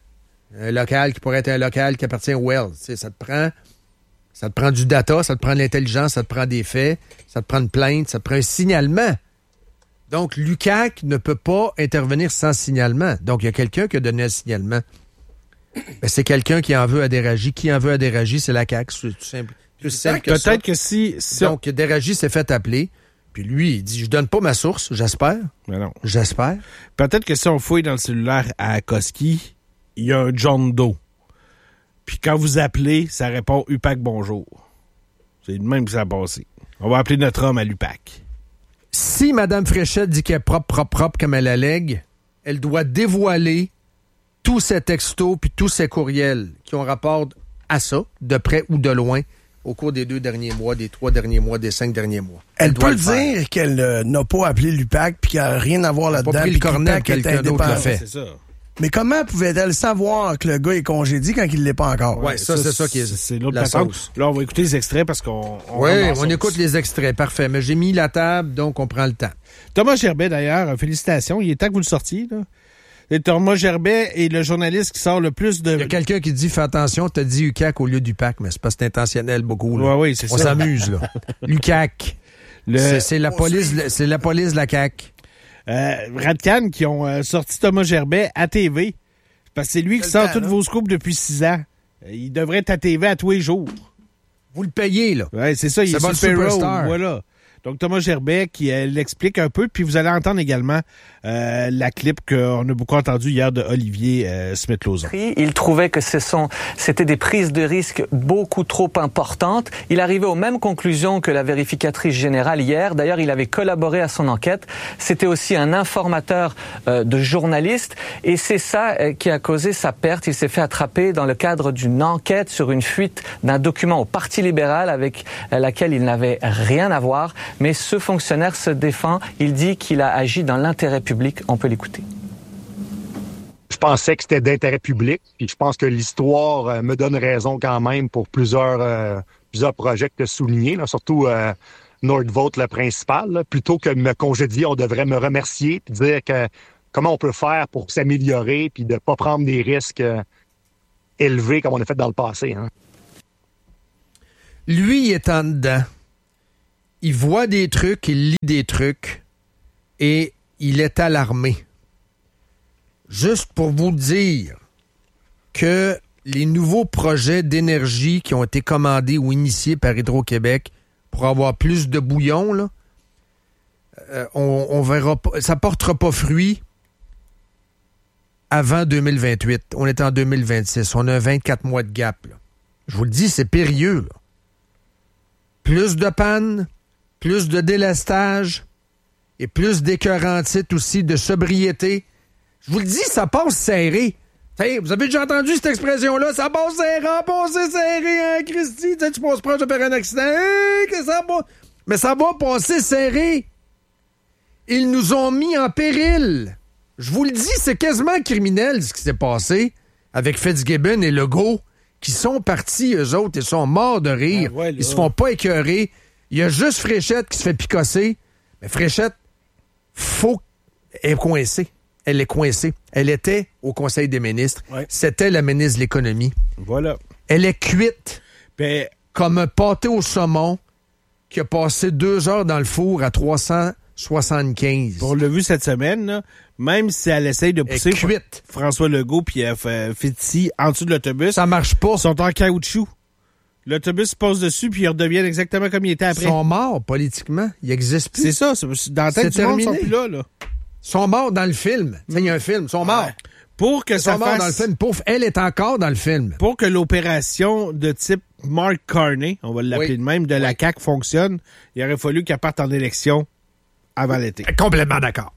un local qui pourrait être un local qui appartient au Wells. Tu sais, ça te prend... Ça te prend du data, ça te prend de l'intelligence, ça te prend des faits, ça te prend une plainte, ça te prend un signalement. Donc, l'U C A C ne peut pas intervenir sans signalement. Donc, il y a quelqu'un qui a donné un signalement. Ben, c'est quelqu'un qui en veut à Déragi. Qui en veut à Déragi, c'est la C A C. C'est tout simple. Plus simple que ça. Peut-être que si... si on- Donc, Déragi s'est fait appeler. Puis lui, il dit, je donne pas ma source, j'espère. Mais non. J'espère. Peut-être que si on fouille dans le cellulaire à Koski, il y a un John Doe. Puis quand vous appelez, ça répond U P A C bonjour. C'est le même que ça a passé. On va appeler notre homme à l'U P A C. Si Mme Fréchette dit qu'elle est propre, propre, propre, comme elle allègue, elle doit dévoiler tous ses textos puis tous ses courriels qui ont rapport à ça, de près ou de loin, au cours des deux derniers mois, des trois derniers mois, des cinq derniers mois. Elle, doit peut le faire. dire qu'elle euh, n'a pas appelé l'U P A C puis qu'elle n'a rien à voir Elle a pas là-dedans. pris le puis que cornet, l'U P A C est quelqu'un d'autre l'a indépendant. fait. C'est ça. Mais comment pouvait-elle savoir que le gars est congédié quand il ne l'est pas encore? Ouais, ça, c'est ça qui est C'est l'autre la patente. sauce. Là, on va écouter les extraits parce qu'on... on Oui, rentre dans la on sauce. écoute les extraits. Parfait. Mais j'ai mis la table, donc on prend le temps. Thomas Gerbet, d'ailleurs, félicitations. Il est temps que vous le sortiez, là. Et Thomas Gerbet est le journaliste qui sort le plus de... Il y a quelqu'un qui dit, fais attention, t'as dit U C A C au lieu du P A C, mais c'est parce que c'est intentionnel beaucoup. Là. Ouais, oui, c'est on ça. s'amuse, là. L'U C A C. Le- C'est, c'est la police, c'est la police de la C A C. Euh, Radcan qui ont euh, sorti Thomas Gerbet à T V. Parce que c'est lui qui C'est sort le temps, toutes là. vos scoops depuis six ans. Euh, Il devrait être à T V à tous les jours. Vous le payez, là. Ouais, c'est ça, il C'est est bon, sur le payroll, superstar. voilà. Donc Thomas Gerbet qui euh, l'explique un peu, puis vous allez entendre également euh, la clip qu'on a beaucoup entendu hier de Olivier euh, Smith-Lauzon. Il trouvait que ce sont, c'était des prises de risques beaucoup trop importantes. Il arrivait aux mêmes conclusions que la vérificatrice générale hier. D'ailleurs, il avait collaboré à son enquête. C'était aussi un informateur euh, de journalistes. Et c'est ça euh, qui a causé sa perte. Il s'est fait attraper dans le cadre d'une enquête sur une fuite d'un document au Parti libéral avec euh, laquelle il n'avait rien à voir. Mais ce fonctionnaire se défend. Il dit qu'il a agi dans l'intérêt public. On peut l'écouter. Je pensais que c'était d'intérêt public, puis je pense que l'histoire euh, me donne raison quand même pour plusieurs euh, plusieurs projets que tu as soulignés, là, surtout euh, Nordvolt, le principal. Là. Plutôt que de me congédier, on devrait me remercier puis dire que comment on peut faire pour s'améliorer puis de ne pas prendre des risques euh, élevés comme on a fait dans le passé. Hein. Lui, il est en dedans. Il voit des trucs, il lit des trucs et il est alarmé. Juste pour vous dire que les nouveaux projets d'énergie qui ont été commandés ou initiés par Hydro-Québec pour avoir plus de bouillon, là, euh, on, on verra pas, ça portera pas fruit avant deux mille vingt-huit. On est en deux mille vingt-six. On a vingt-quatre mois de gap. Là. Je vous le dis, c'est périlleux. Là. Plus de panne, plus de délestage et plus d'écœurantite aussi de sobriété. Je vous le dis, ça passe serré. T'sais, vous avez déjà entendu cette expression-là? Ça passe serré, passer serré, hein, Christy? T'sais, tu passes proche de faire un accident. Hey, que ça va... Mais ça va passer serré. Ils nous ont mis en péril. Je vous le dis, c'est quasiment criminel ce qui s'est passé avec Fitzgibbon et Legault, qui sont partis, eux autres, ils sont morts de rire. Ah ouais, ils se font pas écœurer. Il y a juste Fréchette qui se fait picosser. Mais Fréchette, faut... Elle est coincée. Elle est coincée. Elle était au Conseil des ministres. Ouais. C'était la ministre de l'Économie. Voilà. Elle est cuite ben... comme un pâté au saumon qui a passé deux heures dans le four à trois cent soixante-quinze. On l'a vu cette semaine, là, même si elle essaye de pousser Fr- François Legault puis euh, Fitzy en dessous de l'autobus, ça marche pas. Ils sont en caoutchouc. L'autobus se pose dessus puis ils redeviennent exactement comme ils étaient après. Ils sont morts politiquement. Ils n'existent plus. C'est ça. C'est, dans la tête du monde, ils sont plus là. là. Ils sont morts dans le film. Il y a un film. Ils sont morts. Ouais. Pour que ils ça sont morts fasse... dans le film. Pouf, elle est encore dans le film. Pour que l'opération de type Mark Carney, on va l'appeler oui. de même, de oui. la C A Q fonctionne, il aurait fallu qu'elle parte en élection avant l'été. Complètement d'accord.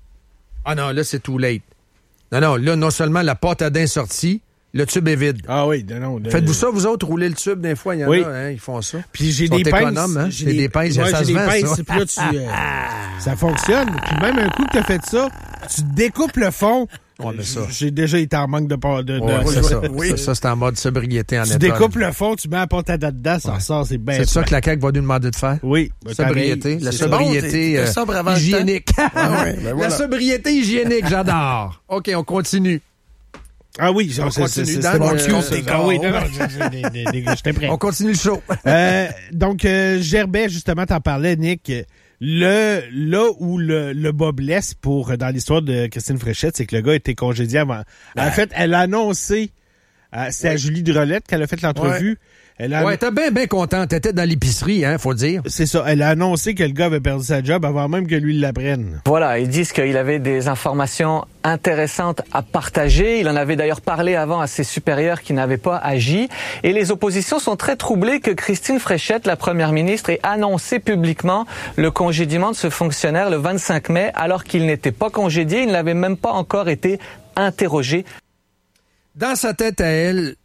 Ah non, là, c'est too late. Non, non, là, non seulement la pâte à dents sortie, le tube est vide. Ah oui, non, non. Faites-vous ça, vous autres, rouler le tube des fois? Il y en oui. a, hein, ils font ça. Puis j'ai ils sont des pinces. Économes, hein? J'ai des, des pinces, ouais, ça j'ai se des vend, pinces, ça. Puis là, tu, euh, ça fonctionne. Puis même un coup que tu as fait ça, tu découpes le fond. Ouais, mais ça. J'ai déjà été en manque de... de, de ouais, de c'est ça. Oui. ça. Ça, c'est en mode sobriété en Tu étonne. découpes le fond, tu mets la pâte à dents dedans, ça ouais. ressort, c'est bien. C'est ça que la C A Q va nous demander de faire? Oui. Sobriété. La sobriété bon, euh, hygiénique. ah, ouais, ben voilà. La sobriété hygiénique, j'adore. OK, on continue. Ah oui, on c'est, continue. C'est, c'est, c'est bon euh, c'est ah oui, non, non, j'étais prêt. On continue le show. euh, donc, euh, Gerbet, justement, t'en parlais, Nick. Le, là où le, le bas blesse pour, dans l'histoire de Christine Fréchette, c'est que le gars a été congédié avant. Ben. En fait, elle a annoncé, euh, c'est oui. à Julie Drolette qu'elle a fait l'entrevue. Ouais. Elle a... Ouais, t'es bien, bien contente. T'étais dans l'épicerie, hein, faut dire. C'est ça. Elle a annoncé que le gars avait perdu sa job avant même que lui l'apprenne. Voilà, ils disent qu'il avait des informations intéressantes à partager. Il en avait d'ailleurs parlé avant à ses supérieurs qui n'avaient pas agi. Et les oppositions sont très troublées que Christine Fréchette, la première ministre, ait annoncé publiquement le congédiement de ce fonctionnaire le vingt-cinq mai, alors qu'il n'était pas congédié. Il n'avait même pas encore été interrogé. Dans sa tête à elle,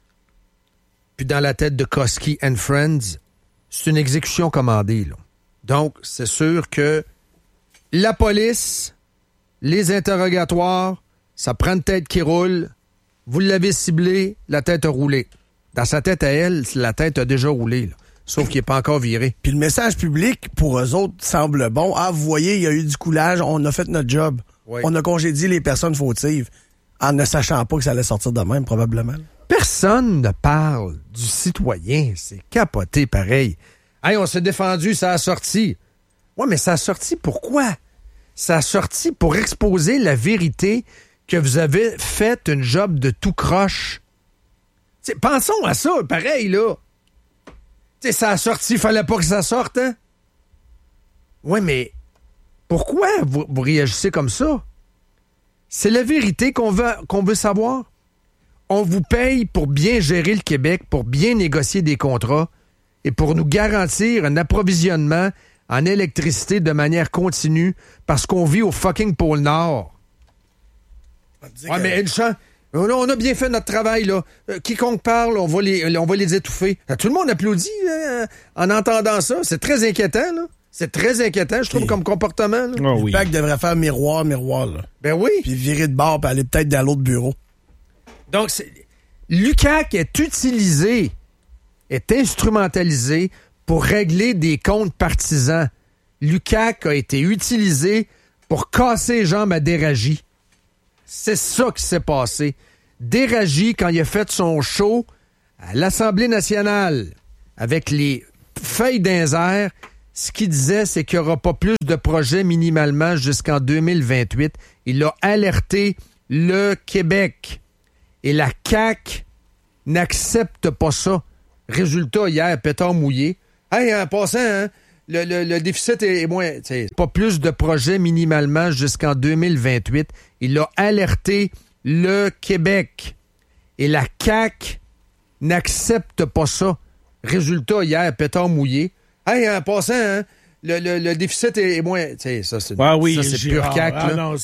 puis dans la tête de Koski and Friends, c'est une exécution commandée. Là. Donc, c'est sûr que la police, les interrogatoires, ça prend une tête qui roule. Vous l'avez ciblé, la tête a roulé. Dans sa tête à elle, la tête a déjà roulé. Là. Sauf qu'il n'est pas encore viré. Puis le message public, pour eux autres, semble bon. Ah, vous voyez, il y a eu du coulage, on a fait notre job. Oui. On a congédié les personnes fautives, en ne sachant pas que ça allait sortir de même, probablement. Personne ne parle du citoyen. C'est capoté pareil. Hey, on s'est défendu, ça a sorti. Ouais, mais ça a sorti pourquoi? Ça a sorti pour exposer la vérité que vous avez fait une job de tout croche. T'sais, pensons à ça, pareil, là. T'sais, ça a sorti, il fallait pas que ça sorte, hein? Ouais, mais pourquoi vous, vous réagissez comme ça? C'est la vérité qu'on veut, qu'on veut savoir. On vous paye pour bien gérer le Québec, pour bien négocier des contrats et pour nous garantir un approvisionnement en électricité de manière continue parce qu'on vit au fucking pôle Nord. Ouais, que... mais une chance... On a bien fait notre travail, là. Euh, quiconque parle, on va les, on va les étouffer. Tout le monde applaudit euh, en entendant ça. C'est très inquiétant, là. C'est très inquiétant, je trouve, okay. comme comportement. Là. Oh, oui. Le P A C devrait faire miroir, miroir, là. Ben oui. Puis virer de bord, puis aller peut-être dans l'autre bureau. Donc, c'est... l'U Q A C est utilisé, est instrumentalisé pour régler des comptes partisans. L'U Q A C a été utilisé pour casser les jambes à Déragi. C'est ça qui s'est passé. Déragi, quand il a fait son show à l'Assemblée nationale avec les feuilles d'un air, ce qu'il disait, c'est qu'il n'y aura pas plus de projets minimalement jusqu'en deux mille vingt-huit. Il a alerté le Québec. Et la C A Q n'accepte pas ça. Résultat, hier, pétard mouillé. Hey, en passant, hein, le, le, le déficit est moins... Pas plus de projets minimalement jusqu'en deux mille vingt-huit. Il a alerté le Québec. Et la C A Q n'accepte pas ça. Résultat, hier, pétard mouillé. Hey, en passant, hein, le, le, le déficit est moins... Ça, c'est, ah oui, ça, c'est pur ah, C A Q. ah, là. non,